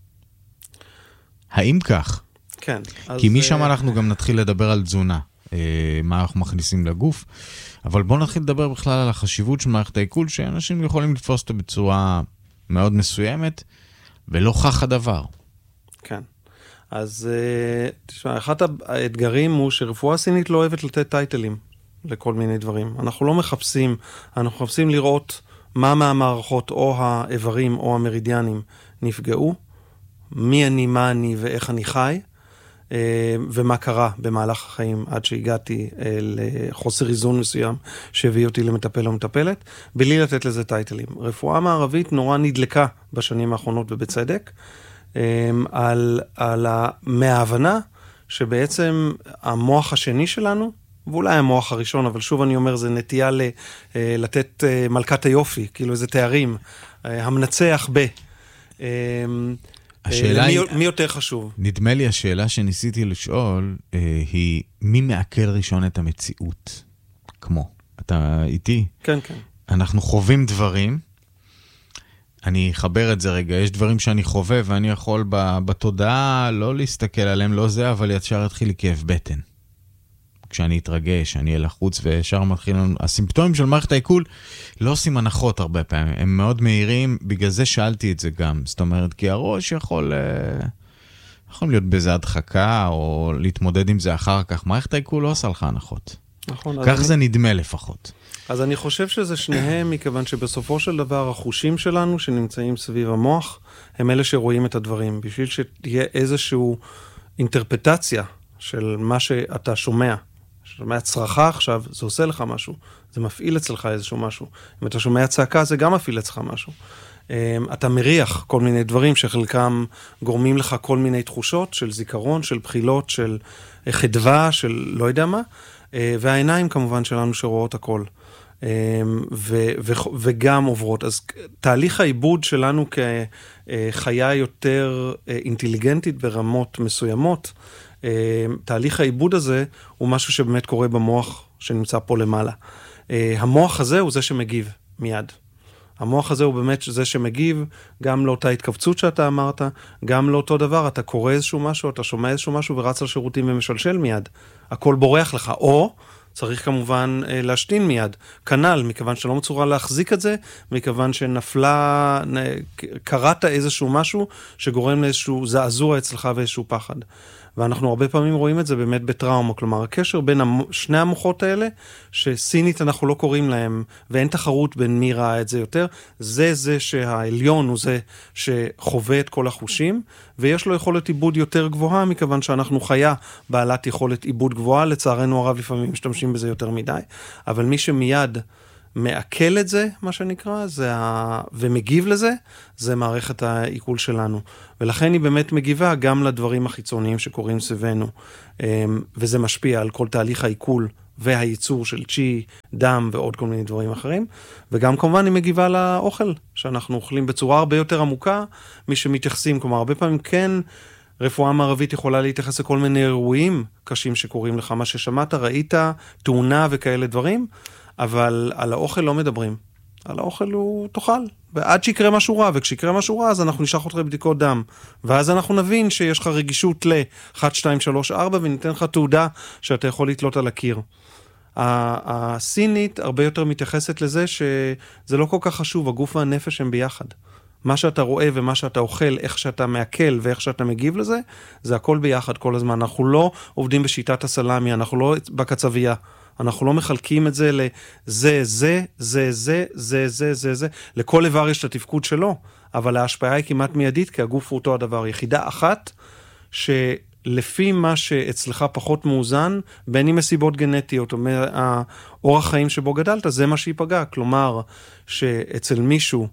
האם כך? כן. כי משם אנחנו גם נתחיל לדבר על תזונה. מה אנחנו מכניסים לגוף, אבל בואו נתחיל לדבר בכלל על החשיבות של מערכת העיכול, שאנשים יכולים לתפוס אותה בצורה מאוד מסוימת, ולא כך הדבר. כן. אז תשמע, אחד האתגרים הוא שרפואה סינית לא אוהבת לתת טייטלים לכל מיני דברים. אנחנו לא מחפשים, אנחנו מחפשים לראות מה מהמערכות או האיברים או המרידיאנים נפגעו, מי אני, מה אני ואיך אני חי, ומה קרה במהלך החיים עד שהגעתי לחוסר איזון מסוים שהביא אותי למטפל או מטפלת, בלי לתת לזה טייטלים. רפואה מערבית נורא נדלקה בשנים האחרונות ובצדק, על, על מההבנה שבעצם המוח השני שלנו, ואולי המוח הראשון, אבל שוב אני אומר, זה נטייה ל, לתת מלכת היופי, כאילו איזה תארים, המנצח ב... השאלה היא, מי יותר חשוב? נדמה לי השאלה שניסיתי לשאול היא, מי מעכל ראשון את המציאות? כמו, אתה איתי? כן, כן. אנחנו חווים דברים, אני אחבר את זה רגע, יש דברים שאני חווה ואני יכול בתודעה לא להסתכל עליהם, לא זה, אבל ישר התחיל לי כאב בטן. כשאני אתרגש, אני אהיה לחוץ וישר מתחיל לנו, הסימפטומים של מערכת העיכול לא עושים הנחות הרבה פעמים, הם מאוד מהירים, בגלל זה שאלתי את זה גם, זאת אומרת, כי הראש יכול, יכול להיות באיזה הדחקה, או להתמודד עם זה אחר כך, מערכת העיכול לא עושה לך הנחות. נכון. כך זה אני... נדמה לפחות. אז אני חושב שזה שניהם, מכיוון שבסופו של דבר, החושים שלנו שנמצאים סביב המוח, הם אלה שרואים את הדברים, בשביל שתהיה איזושהי אינטרפטציה של מה שאתה שומע. שומע צרחה עכשיו, זה עושה לך משהו. זה מפעיל אצלך איזשהו משהו. אם אתה שומע צעקה, זה גם מפעיל אצלך משהו. אתה מריח כל מיני דברים שחלקם גורמים לך כל מיני תחושות של זיכרון, של בחילות, של חדווה, של לא יודע מה. והעיניים כמובן שלנו שרואות הכל. ו- ו- וגם עוברות. אז תהליך העיבוד שלנו כחיה יותר אינטליגנטית ברמות מסוימות, תהליך העיבוד הזה הוא משהו שבאמת קורה במוח שנמצא פה למעלה. המוח הזה הוא זה שמגיב מיד. המוח הזה הוא באמת זה שמגיב גם לאותה התכווצות שאתה אמרת, גם לאותו דבר, אתה קורא איזשהו משהו, אתה שומע איזשהו משהו ורץ על שירותים ומשלשל מיד. הכל בורח לך, או צריך כמובן להשתין מיד. כנל, מכיוון שלא מצורה להחזיק את זה, מכיוון שנפלה, קראת איזשהו משהו שגורם לאיזשהו זעזוע אצלך ואיזשהו פחד. ואנחנו הרבה פעמים רואים את זה באמת בטראומה, כלומר, הקשר בין שני המוחות האלה, שסינית אנחנו לא קוראים להם, ואין תחרות בין מי ראה את זה יותר, זה זה שהעליון הוא זה שחווה את כל החושים, ויש לו יכולת עיבוד יותר גבוהה, מכיוון שאנחנו חיה בעלת יכולת עיבוד גבוהה, לצערנו הרב לפעמים משתמשים בזה יותר מדי, אבל מי שמיד מעכל את זה, מה שנקרא, זה ה... ומגיב לזה, זה מערכת העיכול שלנו. ולכן היא באמת מגיבה גם לדברים החיצוניים שקורים סביבנו, וזה משפיע על כל תהליך העיכול והייצור של צ'י, דם ועוד כל מיני דברים אחרים, וגם כמובן היא מגיבה לאוכל, שאנחנו אוכלים בצורה הרבה יותר עמוקה, מי שמתייחסים, כלומר, הרבה פעמים כן, רפואה מערבית יכולה להתייחס לכל מיני אירועים קשים שקורים לך, מה ששמעת, ראית, תאונה וכאלה דברים, אבל על האוכל לא מדברים. על האוכל הוא תאכל. ועד שיקרה משהו רע, וכשיקרה משהו רע, אז אנחנו נשלח אותך לבדיקות דם. ואז אנחנו נבין שיש לך רגישות ל-אחת, שתיים, שלוש, ארבע, וניתן לך תעודה שאתה יכול לתלות על הקיר. הסינית הרבה יותר מתייחסת לזה שזה לא כל כך חשוב, הגוף והנפש הם ביחד. מה שאתה רואה ומה שאתה אוכל, איך שאתה מעכל ואיך שאתה מגיב לזה, זה הכל ביחד כל הזמן. אנחנו לא עובדים בשיטת הסלמי, אנחנו לא בקצבייה. אנחנו לא מחלקים את זה לזה, זה, זה, זה, זה, זה, זה, זה. לכל איבר יש את התפקוד שלו, אבל ההשפעה היא כמעט מיידית, כי הגוף הוא אותו הדבר. יחידה אחת, שלפי מה שאצלך פחות מאוזן, בין אם מסיבות גנטיות, או האורח חיים שבו גדלת, זה מה שיפגע. כלומר, שאצל מישהו,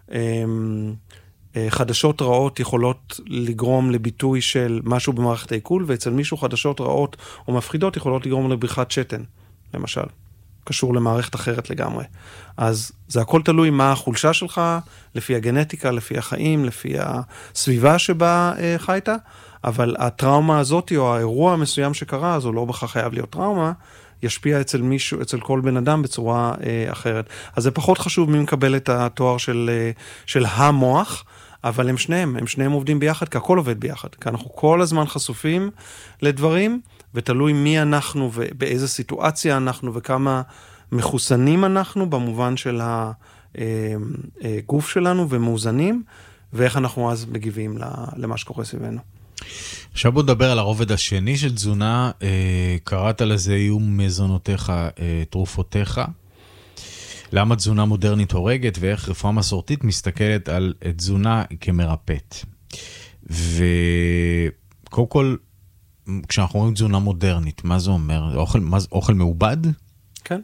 חדשות רעות יכולות לגרום לביטוי של משהו במערכת העיכול, ואצל מישהו חדשות רעות או מפחידות יכולות לגרום לבריחת שתן, למשל. קשור למערכת אחרת לגמרי. אז זה הכל תלוי מה החולשה שלך, לפי הגנטיקה, לפי החיים, לפי הסביבה שבה אה, חיית, אבל הטראומה הזאת או האירוע המסוים שקרה, אז הוא לא בכך חייב להיות טראומה, ישפיע אצל מישהו, אצל כל בן אדם בצורה אה, אחרת. אז זה פחות חשוב מי מקבל את התואר של, אה, של המוח, אבל הם שניהם, הם שניהם עובדים ביחד, כי הכל עובד ביחד. כי אנחנו כל הזמן חשופים לדברים, ותלוי מי אנחנו ובאיזה סיטואציה אנחנו וכמה מחוסנים אנחנו במובן של הגוף שלנו ומאוזנים, ואיך אנחנו אז מגיבים למה שקורה סביבנו. עכשיו בוא נדבר על הרובד השני של תזונה, קראת לזה איום מזונותיך, תרופותיך. למה תזונה מודרנית הורגת ואיך רפואה מסורתית מסתכלת על תזונה כמרפאת. וקודם כל, כשאנחנו רואים תזונה מודרנית, מה זה אומר? אוכל, מה, אוכל מעובד? כן.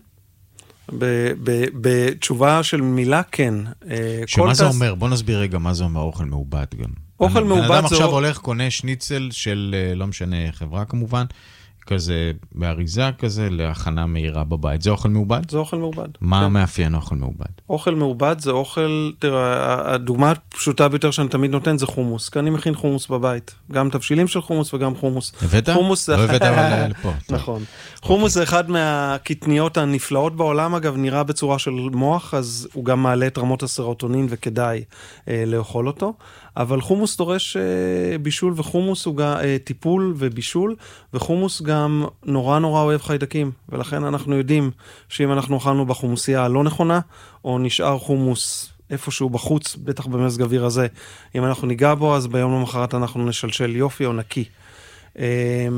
בתשובה של מילה, כן. שמה זה אומר? בוא נסביר רגע מה זה אומר אוכל מעובד גם. אוכל מעובד זה... בן אדם עכשיו הולך, קונה שניצל של, לא משנה, חברה כמובן, כזה באריזה כזה, להכנה מהירה בבית. זה אוכל מעובד? זה אוכל מעובד. מה כן. מאפיין אוכל מעובד? אוכל מעובד זה אוכל, תראה, הדוגמה הפשוטה ביותר שאני תמיד נותן זה חומוס, כי אני מכין חומוס בבית. גם תבשילים של חומוס וגם חומוס. הבאת? חומוס לא הבאת אבל לפה. נכון. חומוס זה אחד מהקטניות הנפלאות בעולם, אגב, נראה בצורה של מוח, אז הוא גם מעלה את רמות הסרוטונין וכדאי אה, לאכול אותו. אבל חומוס דורש אה, בישול, וחומוס הוא גם אה, טיפול ובישול, וחומוס גם נורא נורא אוהב חיידקים, ולכן אנחנו יודעים שאם אנחנו אכלנו בחומוסייה הלא נכונה, או נשאר חומוס איפשהו בחוץ, בטח במזג אוויר הזה, אם אנחנו ניגע בו, אז ביום למחרת אנחנו נשלשל יופי או נקי. אה,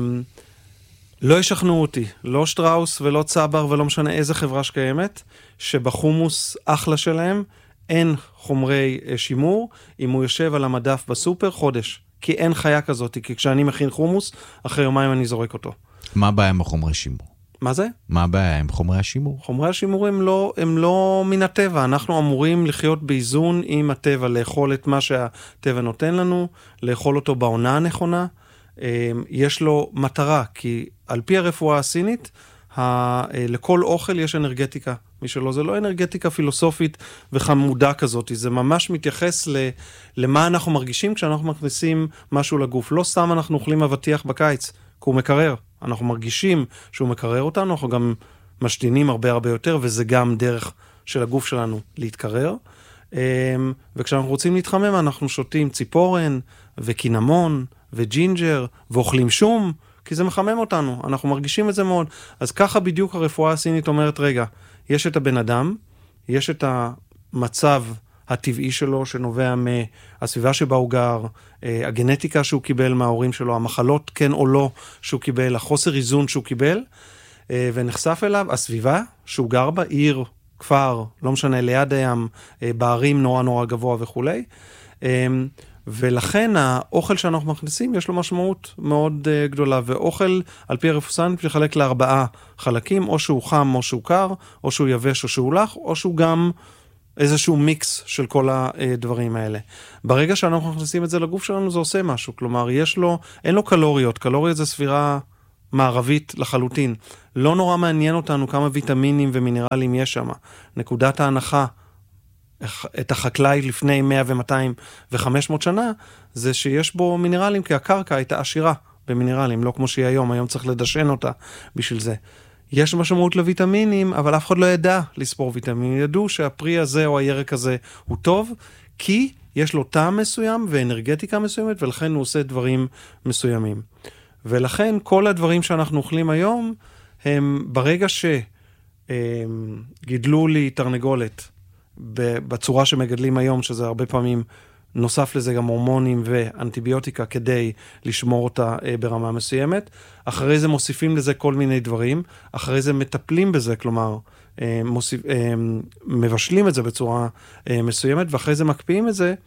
לא ישכנעו אותי, לא שטראוס ולא צבר ולא משנה איזה חברה שקיימת, שבחומוס אחלה שלהם, אין חומרי שימור, אם הוא יושב על המדף בסופר חודש, כי אין חיה כזאת, כי כשאני מכין חומוס, אחרי יומיים אני זורק אותו. מה הבעיה עם החומרי שימור? מה זה? מה הבעיה עם חומרי השימור? חומרי השימור הם לא, הם לא מן הטבע, אנחנו אמורים לחיות באיזון עם הטבע, לאכול את מה שהטבע נותן לנו, לאכול אותו בעונה הנכונה, יש לו מטרה, כי על פי הרפואה הסינית, ה... לכל אוכל יש אנרגטיקה. מי שלא, זה לא אנרגטיקה פילוסופית וחמודה כזאת, זה ממש מתייחס ל... למה אנחנו מרגישים כשאנחנו מכניסים משהו לגוף. לא סתם אנחנו אוכלים אבטיח בקיץ, כי הוא מקרר. אנחנו מרגישים שהוא מקרר אותנו, אנחנו גם משתינים הרבה הרבה יותר, וזה גם דרך של הגוף שלנו להתקרר. וכשאנחנו רוצים להתחמם, אנחנו שותים ציפורן וקינמון וג'ינג'ר ואוכלים שום, כי זה מחמם אותנו, אנחנו מרגישים את זה מאוד. אז ככה בדיוק הרפואה הסינית אומרת, רגע, יש את הבן אדם, יש את המצב הטבעי שלו, שנובע מהסביבה שבה הוא גר, הגנטיקה שהוא קיבל מההורים שלו, המחלות כן או לא שהוא קיבל, החוסר איזון שהוא קיבל, ונחשף אליו הסביבה שהוא גר בה, עיר, כפר, לא משנה, ליד הים, בערים נורא נורא גבוה וכולי. ולכן האוכל שאנחנו מכניסים יש לו משמעות מאוד uh, גדולה, ואוכל על פי הרפואסנית מתחלק לארבעה חלקים, או שהוא חם או שהוא קר, או שהוא יבש או שהוא לח, או שהוא גם איזשהו מיקס של כל הדברים האלה. ברגע שאנחנו מכניסים את זה לגוף שלנו זה עושה משהו, כלומר יש לו, אין לו קלוריות, קלוריות זה ספירה מערבית לחלוטין, לא נורא מעניין אותנו כמה ויטמינים ומינרלים יש שם, נקודת ההנחה, את החקלאי לפני מאה ומאתיים וחמש מאות שנה, זה שיש בו מינרלים, כי הקרקע הייתה עשירה במינרלים, לא כמו שהיא היום, היום צריך לדשן אותה בשביל זה. יש משמעות לויטמינים, אבל אף אחד לא ידע לספור ויטמינים. ידעו שהפרי הזה או הירק הזה הוא טוב, כי יש לו טעם מסוים ואנרגטיקה מסוימת, ולכן הוא עושה דברים מסוימים. ולכן כל הדברים שאנחנו אוכלים היום, הם ברגע שגידלו לי תרנגולת, בצורה שמגדלים היום, שזה הרבה פעמים נוסף לזה גם הורמונים ואנטיביוטיקה כדי לשמור אותה ברמה מסוימת. אחרי זה מוסיפים לזה כל מיני דברים, אחרי זה מטפלים בזה, כלומר, מוסיפ, מבשלים את זה בצורה מסוימת, ואחרי זה מקפיאים את זה.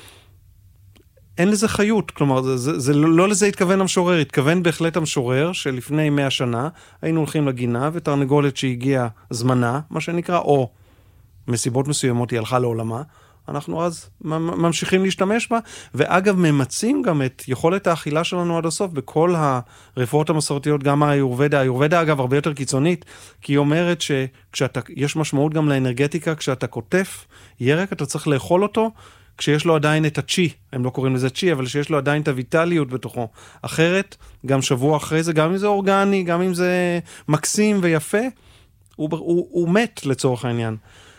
אין לזה חיות, כלומר, זה, זה, זה לא לזה התכוון המשורר, התכוון בהחלט המשורר שלפני מאה שנה היינו הולכים לגינה, ותרנגולת שהגיעה זמנה, מה שנקרא, או מסיבות מסוימות היא הלכה לעולמה, אנחנו אז ממשיכים להשתמש בה, ואגב ממצים גם את יכולת האכילה שלנו עד הסוף, בכל הרפואות המסורתיות, גם האיורבדה, האיורבדה אגב הרבה יותר קיצונית, כי היא אומרת שיש משמעות גם לאנרגטיקה, כשאתה כותף ירק, אתה צריך לאכול אותו, כשיש לו עדיין את הצ'י, הם לא קוראים לזה צ'י, אבל שיש לו עדיין את הויטליות בתוכו. אחרת, גם שבוע אחרי זה, גם אם זה אורגני, גם אם זה מקסים ויפה, הוא, הוא, הוא מת לצורך העניין.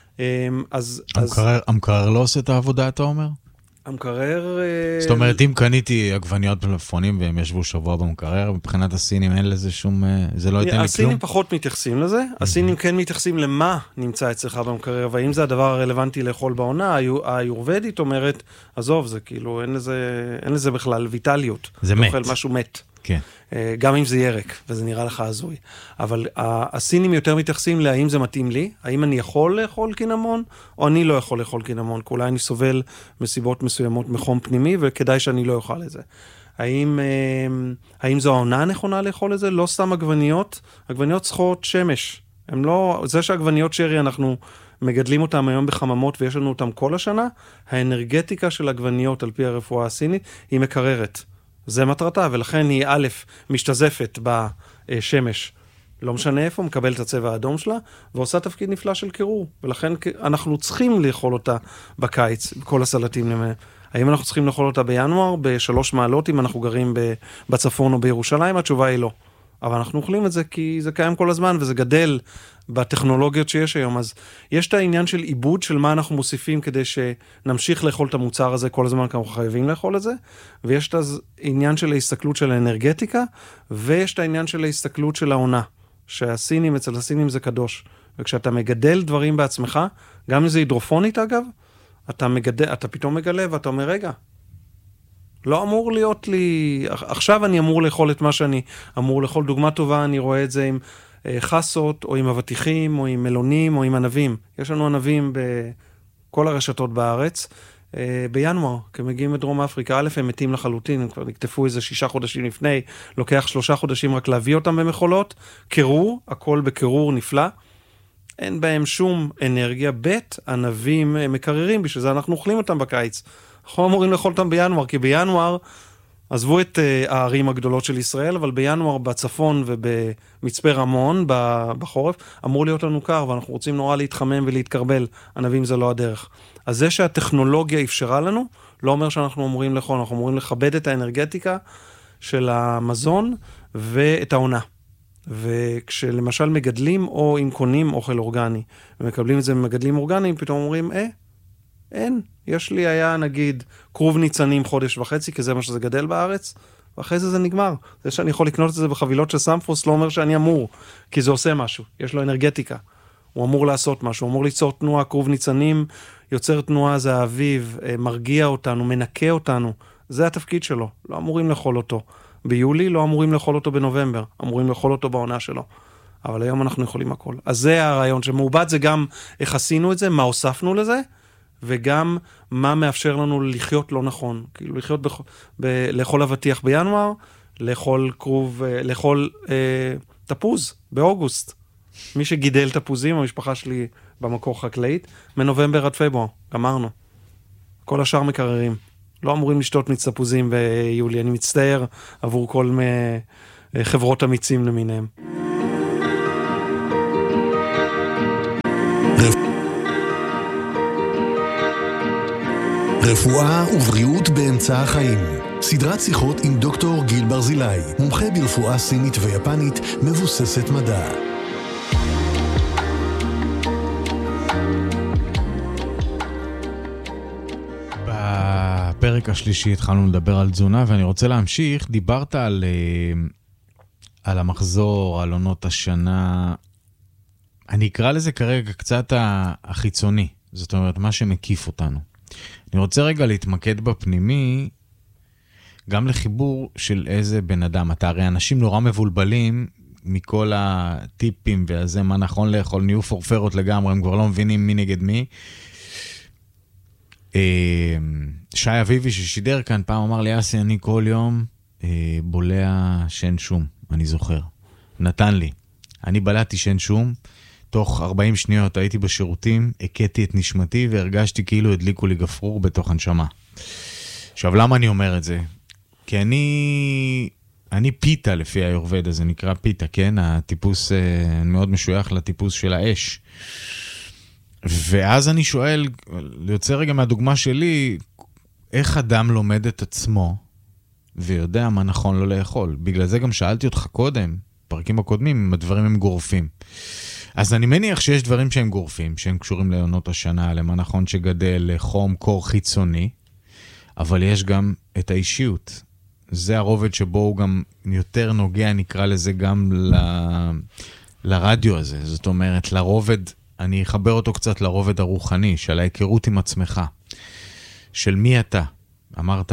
אז... המקרר, המקרר לא עושה את העבודה, אתה אומר? המקרר... זאת אומרת, אם קניתי עגבניות מלפפונים והם ישבו שבוע במקרר, מבחינת הסינים אין לזה שום... זה לא ייתן לי כלום? הסינים פחות מתייחסים לזה. הסינים כן מתייחסים למה נמצא אצלך במקרר, והאם זה הדבר הרלוונטי לאכול בעונה. האיורבדית אומרת, עזוב, זה כאילו, אין לזה, אין לזה בכלל ויטליות. זה מת. אוכל משהו מת. כן. גם אם זה ירק, וזה נראה לך הזוי. אבל הסינים יותר מתייחסים להאם זה מתאים לי, האם אני יכול לאכול קינמון, או אני לא יכול לאכול קינמון, כי אולי אני סובל מסיבות מסוימות מחום פנימי, וכדאי שאני לא אוכל את זה. האם, האם זו העונה הנכונה לאכול את זה? לא סתם עגבניות, עגבניות צריכות שמש. הם לא, זה שעגבניות שרי אנחנו מגדלים אותם היום בחממות, ויש לנו אותם כל השנה, האנרגטיקה של עגבניות על פי הרפואה הסינית, היא מקררת. זה מטרתה, ולכן היא א', משתזפת בשמש, לא משנה איפה, מקבל את הצבע האדום שלה, ועושה תפקיד נפלא של קירור, ולכן אנחנו צריכים לאכול אותה בקיץ, בכל הסלטים למיניהם. האם אנחנו צריכים לאכול אותה בינואר, בשלוש מעלות, אם אנחנו גרים בצפון או בירושלים? התשובה היא לא. אבל אנחנו אוכלים את זה כי זה קיים כל הזמן, וזה גדל בטכנולוגיות שיש היום. אז יש את העניין של עיבוד של מה אנחנו מוסיפים כדי שנמשיך לאכול את המוצר הזה כל הזמן, כי אנחנו חייבים לאכול את זה, ויש את העניין של ההסתכלות של האנרגטיקה, ויש את העניין של ההסתכלות של העונה, שהסינים, אצל הסינים זה קדוש. וכשאתה מגדל דברים בעצמך, גם אם זה הידרופונית אגב, אתה, מגדל, אתה פתאום מגלה ואתה אומר, רגע, לא אמור להיות לי, עכשיו אני אמור לאכול את מה שאני אמור לאכול. דוגמה טובה, אני רואה את זה עם חסות, או עם אבטיחים, או עם מלונים, או עם ענבים. יש לנו ענבים בכל הרשתות בארץ. בינואר, כי מגיעים מדרום אפריקה, א', הם מתים לחלוטין, הם כבר נקטפו איזה שישה חודשים לפני, לוקח שלושה חודשים רק להביא אותם במחולות, קירור, הכל בקירור נפלא. אין בהם שום אנרגיה. ב', ענבים מקררים, בשביל זה אנחנו אוכלים אותם בקיץ. אנחנו אמורים לאכול אותם בינואר, כי בינואר, עזבו את uh, הערים הגדולות של ישראל, אבל בינואר בצפון ובמצפה רמון, בחורף, אמור להיות לנו קר, ואנחנו רוצים נורא להתחמם ולהתקרבל. ענבים זה לא הדרך. אז זה שהטכנולוגיה אפשרה לנו, לא אומר שאנחנו אמורים לאכול, אנחנו אמורים לכבד את האנרגטיקה של המזון ואת העונה. וכשלמשל מגדלים או אם קונים אוכל אורגני, ומקבלים את זה ממגדלים אורגניים, פתאום אומרים, אה, אין, יש לי היה נגיד קרוב ניצנים חודש וחצי, כי זה מה שזה גדל בארץ, ואחרי זה זה נגמר. זה שאני יכול לקנות את זה בחבילות של סמפוס, לא אומר שאני אמור, כי זה עושה משהו, יש לו אנרגטיקה. הוא אמור לעשות משהו, הוא אמור ליצור תנועה, קרוב ניצנים, יוצר תנועה, זה האביב, מרגיע אותנו, מנקה אותנו, זה התפקיד שלו, לא אמורים לאכול אותו. ביולי לא אמורים לאכול אותו בנובמבר, אמורים לאכול אותו בעונה שלו. אבל היום אנחנו יכולים הכל. אז זה הרעיון שמעובד, זה גם איך עשינו את זה, מה הוספנו לזה, וגם מה מאפשר לנו לחיות לא נכון. כאילו לחיות ב- ב- לאכול אבטיח בינואר, לאכול קרוב, לאכול אה, תפוז באוגוסט. מי שגידל תפוזים, המשפחה שלי במקור חקלאית, מנובמבר עד פברואר, גמרנו. כל השאר מקררים. לא אמורים לשתות מיץ תפוזים ביולי, אני מצטער עבור כל מ- חברות אמיצים למיניהם. רפואה ובריאות באמצע החיים. סדרת שיחות עם דוקטור גיל ברזילי, מומחה ברפואה סינית ויפנית, מבוססת מדע. בפרק השלישי התחלנו לדבר על תזונה, ואני רוצה להמשיך. דיברת על, על המחזור, על עונות השנה. אני אקרא לזה כרגע קצת החיצוני, זאת אומרת, מה שמקיף אותנו. אני רוצה רגע להתמקד בפנימי, גם לחיבור של איזה בן אדם. אתה הרי אנשים נורא מבולבלים מכל הטיפים והזה, מה נכון לאכול, נהיו פורפרות לגמרי, הם כבר לא מבינים מי נגד מי. שי אביבי ששידר כאן פעם אמר לי, אסי, אני כל יום בולע שן שום, אני זוכר. נתן לי. אני בלעתי שן שום, תוך ארבעים שניות הייתי בשירותים, הקטתי את נשמתי והרגשתי כאילו הדליקו לי גפרור בתוך הנשמה. עכשיו, למה אני אומר את זה? כי אני, אני פיתה לפי היורבדה, זה נקרא פיתה, כן? הטיפוס מאוד משוייך לטיפוס של האש. ואז אני שואל, יוצא רגע מהדוגמה שלי, איך אדם לומד את עצמו ויודע מה נכון לא לאכול? בגלל זה גם שאלתי אותך קודם, פרקים הקודמים, אם הדברים הם גורפים. אז אני מניח שיש דברים שהם גורפים, שהם קשורים לעונות השנה, למה נכון שגדל, לחום, קור חיצוני, אבל יש גם את האישיות. זה הרובד שבו הוא גם יותר נוגע, נקרא לזה גם ל... לרדיו הזה. זאת אומרת, לרובד, אני אחבר אותו קצת לרובד הרוחני, של ההיכרות עם עצמך, של מי אתה. אמרת,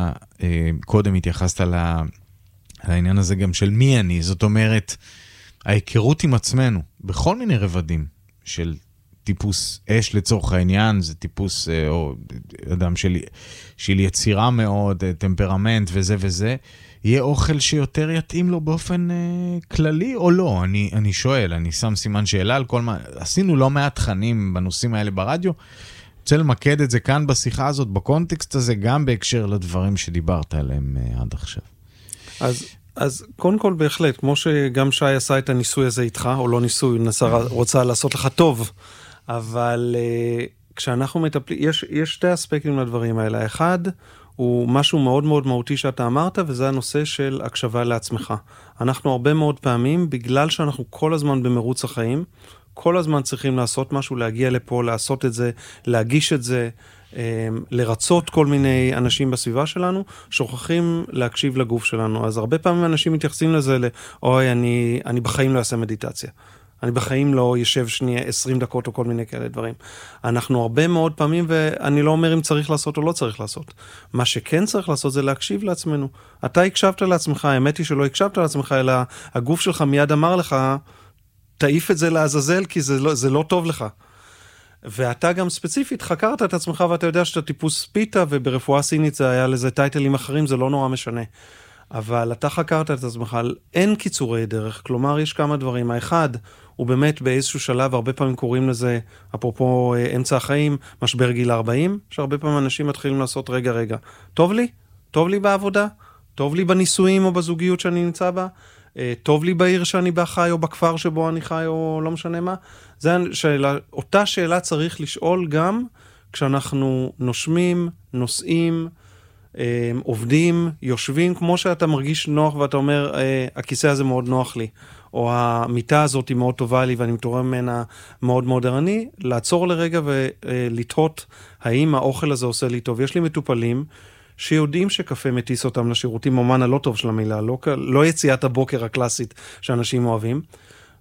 קודם התייחסת על העניין הזה גם של מי אני, זאת אומרת, ההיכרות עם עצמנו, בכל מיני רבדים של טיפוס אש לצורך העניין, זה טיפוס, או אדם של, של יצירה מאוד, טמפרמנט וזה וזה, יהיה אוכל שיותר יתאים לו באופן אה, כללי או לא? אני, אני שואל, אני שם סימן שאלה על כל מה, עשינו לא מעט תכנים בנושאים האלה ברדיו, רוצה למקד את זה כאן בשיחה הזאת, בקונטקסט הזה, גם בהקשר לדברים שדיברת עליהם אה, עד עכשיו. אז... אז קודם כל בהחלט, כמו שגם שי עשה את הניסוי הזה איתך, או לא ניסוי, נסה, רוצה לעשות לך טוב, אבל uh, כשאנחנו מטפלים, יש, יש שתי אספקטים לדברים האלה. אחד, הוא משהו מאוד מאוד מהותי שאתה אמרת, וזה הנושא של הקשבה לעצמך. אנחנו הרבה מאוד פעמים, בגלל שאנחנו כל הזמן במרוץ החיים, כל הזמן צריכים לעשות משהו, להגיע לפה, לעשות את זה, להגיש את זה, לרצות כל מיני אנשים בסביבה שלנו, שוכחים להקשיב לגוף שלנו. אז הרבה פעמים אנשים מתייחסים לזה, אוי, אני, אני בחיים לא אעשה מדיטציה. אני בחיים לא ישב שנייה עשרים דקות או כל מיני כאלה דברים. אנחנו הרבה מאוד פעמים, ואני לא אומר אם צריך לעשות או לא צריך לעשות. מה שכן צריך לעשות זה להקשיב לעצמנו. אתה הקשבת לעצמך, האמת היא שלא הקשבת לעצמך, אלא הגוף שלך מיד אמר לך, תעיף את זה לעזאזל, כי זה לא, זה לא טוב לך. ואתה גם ספציפית חקרת את עצמך, ואתה יודע שאתה טיפוס פיתה, וברפואה סינית זה היה לזה טייטלים אחרים, זה לא נורא משנה. אבל אתה חקרת את עצמך, אין קיצורי דרך, כלומר יש כמה דברים. האחד, הוא באמת באיזשהו שלב, הרבה פעמים קוראים לזה, אפרופו אמצע החיים, משבר גיל ארבעים, שהרבה פעמים אנשים מתחילים לעשות רגע רגע. טוב לי? טוב לי בעבודה? טוב לי בניסויים או בזוגיות שאני נמצא בה? טוב לי בעיר שאני בה חי או בכפר שבו אני חי או לא משנה מה? זה שאלה, אותה שאלה צריך לשאול גם כשאנחנו נושמים, נוסעים, עובדים, יושבים, כמו שאתה מרגיש נוח ואתה אומר, הכיסא הזה מאוד נוח לי, או המיטה הזאת היא מאוד טובה לי ואני מתעורר ממנה מאוד מאוד ערני, לעצור לרגע ולתהות האם האוכל הזה עושה לי טוב. יש לי מטופלים שיודעים שקפה מטיס אותם לשירותים, אומן הלא טוב של המילה, לא, לא יציאת הבוקר הקלאסית שאנשים אוהבים,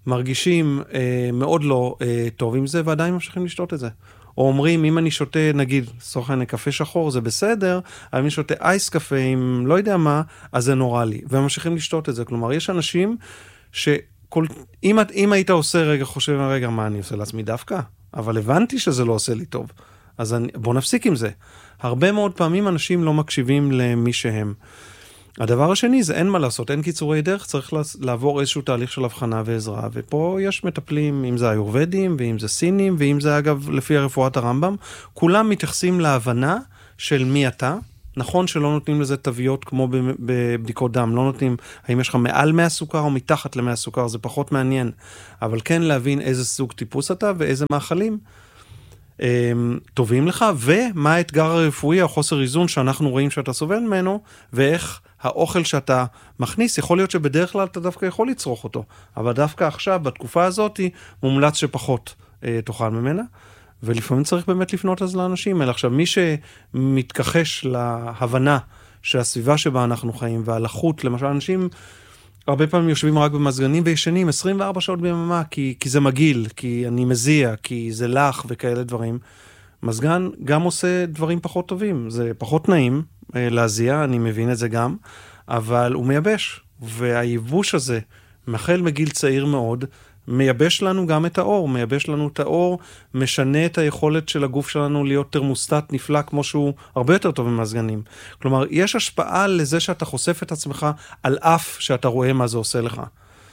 מרגישים אה, מאוד לא אה, טוב עם זה, ועדיין ממשיכים לשתות את זה. או אומרים, אם אני שותה, נגיד, סוכן קפה שחור, זה בסדר, אבל אם אני שותה אייס קפה עם לא יודע מה, אז זה נורא לי. והם ממשיכים לשתות את זה. כלומר, יש אנשים שכל... אם, אם היית עושה רגע, חושב, רגע, מה אני עושה לעצמי דווקא? אבל הבנתי שזה לא עושה לי טוב. אז אני, בוא נפסיק עם זה. הרבה מאוד פעמים אנשים לא מקשיבים למי שהם. הדבר השני זה אין מה לעשות, אין קיצורי דרך, צריך לעבור איזשהו תהליך של הבחנה ועזרה, ופה יש מטפלים, אם זה היורבדים, ואם זה סינים, ואם זה אגב לפי הרפואת הרמב"ם, כולם מתייחסים להבנה של מי אתה, נכון שלא נותנים לזה תוויות כמו בבדיקות דם, לא נותנים, האם יש לך מעל מאה סוכר או מתחת ל-מאה סוכר, זה פחות מעניין, אבל כן להבין איזה סוג טיפוס אתה ואיזה מאכלים טובים לך, ומה האתגר הרפואי או חוסר איזון שאנחנו רואים שאתה סובל ממנו, ואיך האוכל שאתה מכניס, יכול להיות שבדרך כלל אתה דווקא יכול לצרוך אותו, אבל דווקא עכשיו, בתקופה הזאת, מומלץ שפחות אה, תאכל ממנה, ולפעמים צריך באמת לפנות אז לאנשים האלה. עכשיו, מי שמתכחש להבנה שהסביבה שבה אנחנו חיים, והלחות, למשל, אנשים הרבה פעמים יושבים רק במזגנים וישנים עשרים וארבע שעות ביממה, כי, כי זה מגיל, כי אני מזיע, כי זה לח וכאלה דברים. מזגן גם עושה דברים פחות טובים, זה פחות נעים אה, להזיע, אני מבין את זה גם, אבל הוא מייבש, והייבוש הזה, מחל מגיל צעיר מאוד, מייבש לנו גם את האור, מייבש לנו את האור, משנה את היכולת של הגוף שלנו להיות תרמוסטט נפלא, כמו שהוא הרבה יותר טוב במזגנים. כלומר, יש השפעה לזה שאתה חושף את עצמך, על אף שאתה רואה מה זה עושה לך.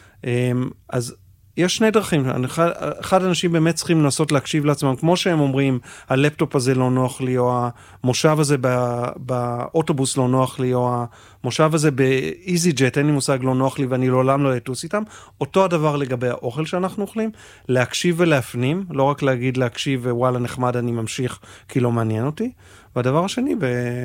אז יש שני דרכים, אחד האנשים באמת צריכים לנסות להקשיב לעצמם, כמו שהם אומרים, הלפטופ הזה לא נוח לי, או המושב הזה באוטובוס לא נוח לי, או המושב הזה באיזי ג'ט, אין לי מושג לא נוח לי, ואני לעולם לא אטוס איתם. אותו הדבר לגבי האוכל שאנחנו אוכלים, להקשיב ולהפנים, לא רק להגיד להקשיב, ווואלה נחמד אני ממשיך, כי לא מעניין אותי. והדבר השני,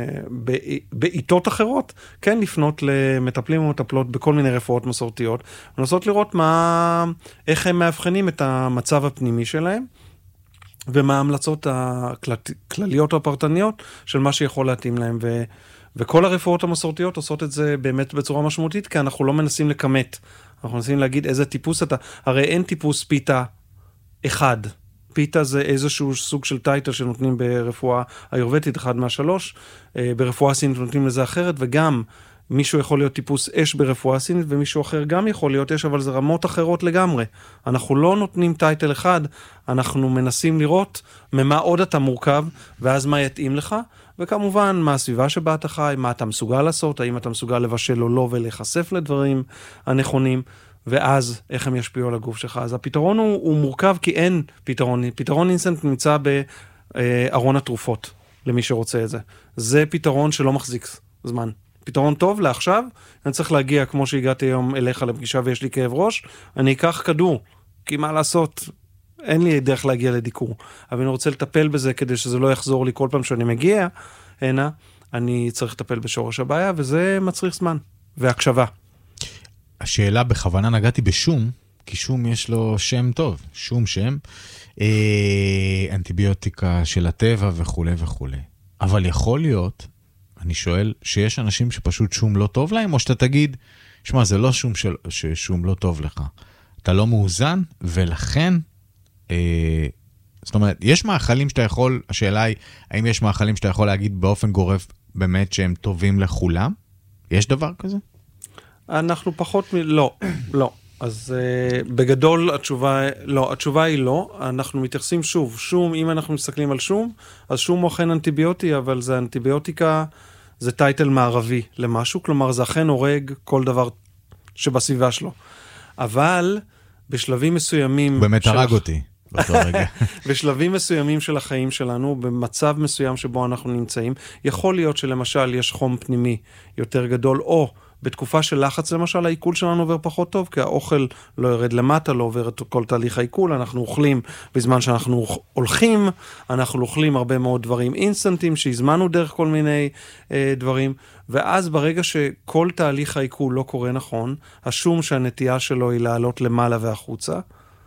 בעיתות אחרות, כן לפנות למטפלים ומטפלות בכל מיני רפואות מסורתיות, ולנסות לראות מה, איך הם מאבחנים את המצב הפנימי שלהם, ומה ההמלצות הכלליות או הפרטניות של מה שיכול להתאים להם. ו, וכל הרפואות המסורתיות עושות את זה באמת בצורה משמעותית, כי אנחנו לא מנסים לקמת, אנחנו מנסים להגיד איזה טיפוס אתה, הרי אין טיפוס פיתה אחד, פיתה זה איזשהו סוג של טייטל שנותנים ברפואה היורבדית, אחד מהשלוש, ברפואה סינית נותנים לזה אחרת, וגם מישהו יכול להיות טיפוס אש ברפואה סינית, ומישהו אחר גם יכול להיות אש, אבל זה רמות אחרות לגמרי. אנחנו לא נותנים טייטל אחד, אנחנו מנסים לראות ממה עוד אתה מורכב, ואז מה יתאים לך, וכמובן מה הסביבה שבה אתה חי, מה אתה מסוגל לעשות, האם אתה מסוגל לבשל או לא, ולהיחשף לדברים הנכונים, ואז איך הם ישפיעו על הגוף שלך. אז הפתרון הוא, הוא מורכב כי אין פתרון. פתרון אינסטנט נמצא בארון התרופות, למי שרוצה את זה. זה פתרון שלא מחזיק זמן. פתרון טוב לעכשיו, אני צריך להגיע כמו שהגעתי היום אליך לפגישה ויש לי כאב ראש, אני אקח כדור, כי מה לעשות? אין לי דרך להגיע לדיקור. אבל אני רוצה לטפל בזה כדי שזה לא יחזור לי כל פעם שאני מגיע הנה, אני צריך לטפל בשורש הבעיה, וזה מצריך זמן והקשבה. השאלה בכוונה נגעתי בשום, כי שום יש לו שם טוב, שום שם, אה, אנטיביוטיקה של הטבע וכו' וכו'. אבל יכול להיות, אני שואל, שיש אנשים שפשוט שום לא טוב להם, או שאתה תגיד, שמע, זה לא שום של, ששום לא טוב לך. אתה לא מאוזן, ולכן, אה, זאת אומרת, יש מאכלים שאתה יכול, השאלה היא, האם יש מאכלים שאתה יכול להגיד באופן גורף, באמת שהם טובים לכולם? יש דבר כזה? אנחנו פחות מ... לא, לא. אז uh, בגדול התשובה, לא, התשובה היא לא. אנחנו מתייחסים שוב, שום, אם אנחנו מסתכלים על שום, אז שום הוא אכן אנטיביוטי, אבל זה אנטיביוטיקה, זה טייטל מערבי למשהו, כלומר זה אכן הורג כל דבר שבסביבה שלו. אבל בשלבים מסוימים... הוא באמת הרג אותי. בשלבים מסוימים של החיים שלנו, במצב מסוים שבו אנחנו נמצאים, יכול להיות שלמשל יש חום פנימי יותר גדול, או בתקופה של לחץ למשל, העיכול שלנו עובר פחות טוב, כי האוכל לא ירד למטה, לא עובר את כל תהליך העיכול, אנחנו אוכלים בזמן שאנחנו הולכים, אנחנו אוכלים הרבה מאוד דברים אינסטנטים, שהזמנו דרך כל מיני אה, דברים, ואז ברגע שכל תהליך העיכול לא קורה נכון, השום שהנטייה שלו היא לעלות למעלה והחוצה,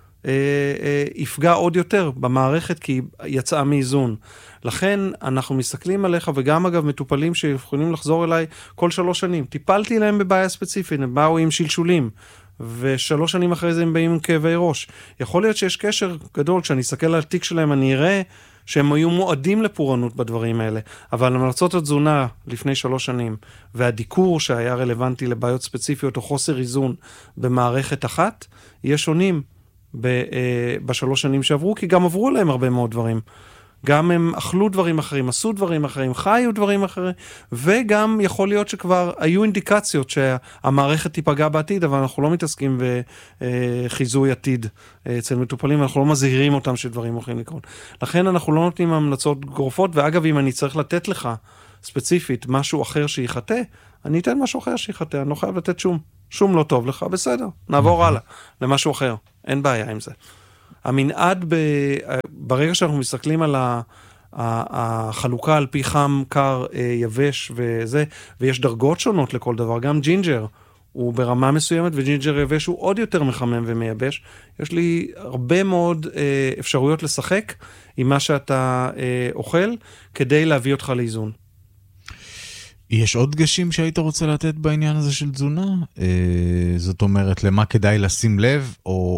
יפגע עוד יותר במערכת, כי היא יצאה מאיזון. לכן אנחנו מסתכלים עליך, וגם אגב מטופלים שיכולים לחזור אליי כל שלוש שנים. טיפלתי להם בבעיה ספציפית, הם באו עם שלשולים, ושלוש שנים אחרי זה הם באים עם כאבי ראש. יכול להיות שיש קשר גדול, כשאני אסתכל על התיק שלהם, אני אראה שהם היו מועדים לפורענות בדברים האלה, אבל המלצות התזונה לפני שלוש שנים, והדיקור שהיה רלוונטי לבעיות ספציפיות או חוסר איזון במערכת אחת, יהיה שונים בשלוש שנים שעברו, כי גם עברו להם הרבה מאוד דברים. גם הם אכלו דברים אחרים, עשו דברים אחרים, חיו דברים אחרים, וגם יכול להיות שכבר היו אינדיקציות שהמערכת תיפגע בעתיד, אבל אנחנו לא מתעסקים בחיזוי עתיד אצל מטופלים, אנחנו לא מזהירים אותם שדברים הולכים לקרות. לכן אנחנו לא נותנים המלצות גורפות, ואגב, אם אני צריך לתת לך ספציפית משהו אחר שיחטא, אני אתן משהו אחר שיחטא, אני לא חייב לתת שום, שום לא טוב לך, בסדר, נעבור הלאה למשהו אחר, אין בעיה עם זה. המנעד, ב... ברגע שאנחנו מסתכלים על החלוקה על פי חם, קר, יבש וזה, ויש דרגות שונות לכל דבר, גם ג'ינג'ר הוא ברמה מסוימת, וג'ינג'ר יבש הוא עוד יותר מחמם ומייבש. יש לי הרבה מאוד אפשרויות לשחק עם מה שאתה אוכל, כדי להביא אותך לאיזון. יש עוד דגשים שהיית רוצה לתת בעניין הזה של תזונה? זאת אומרת, למה כדאי לשים לב, או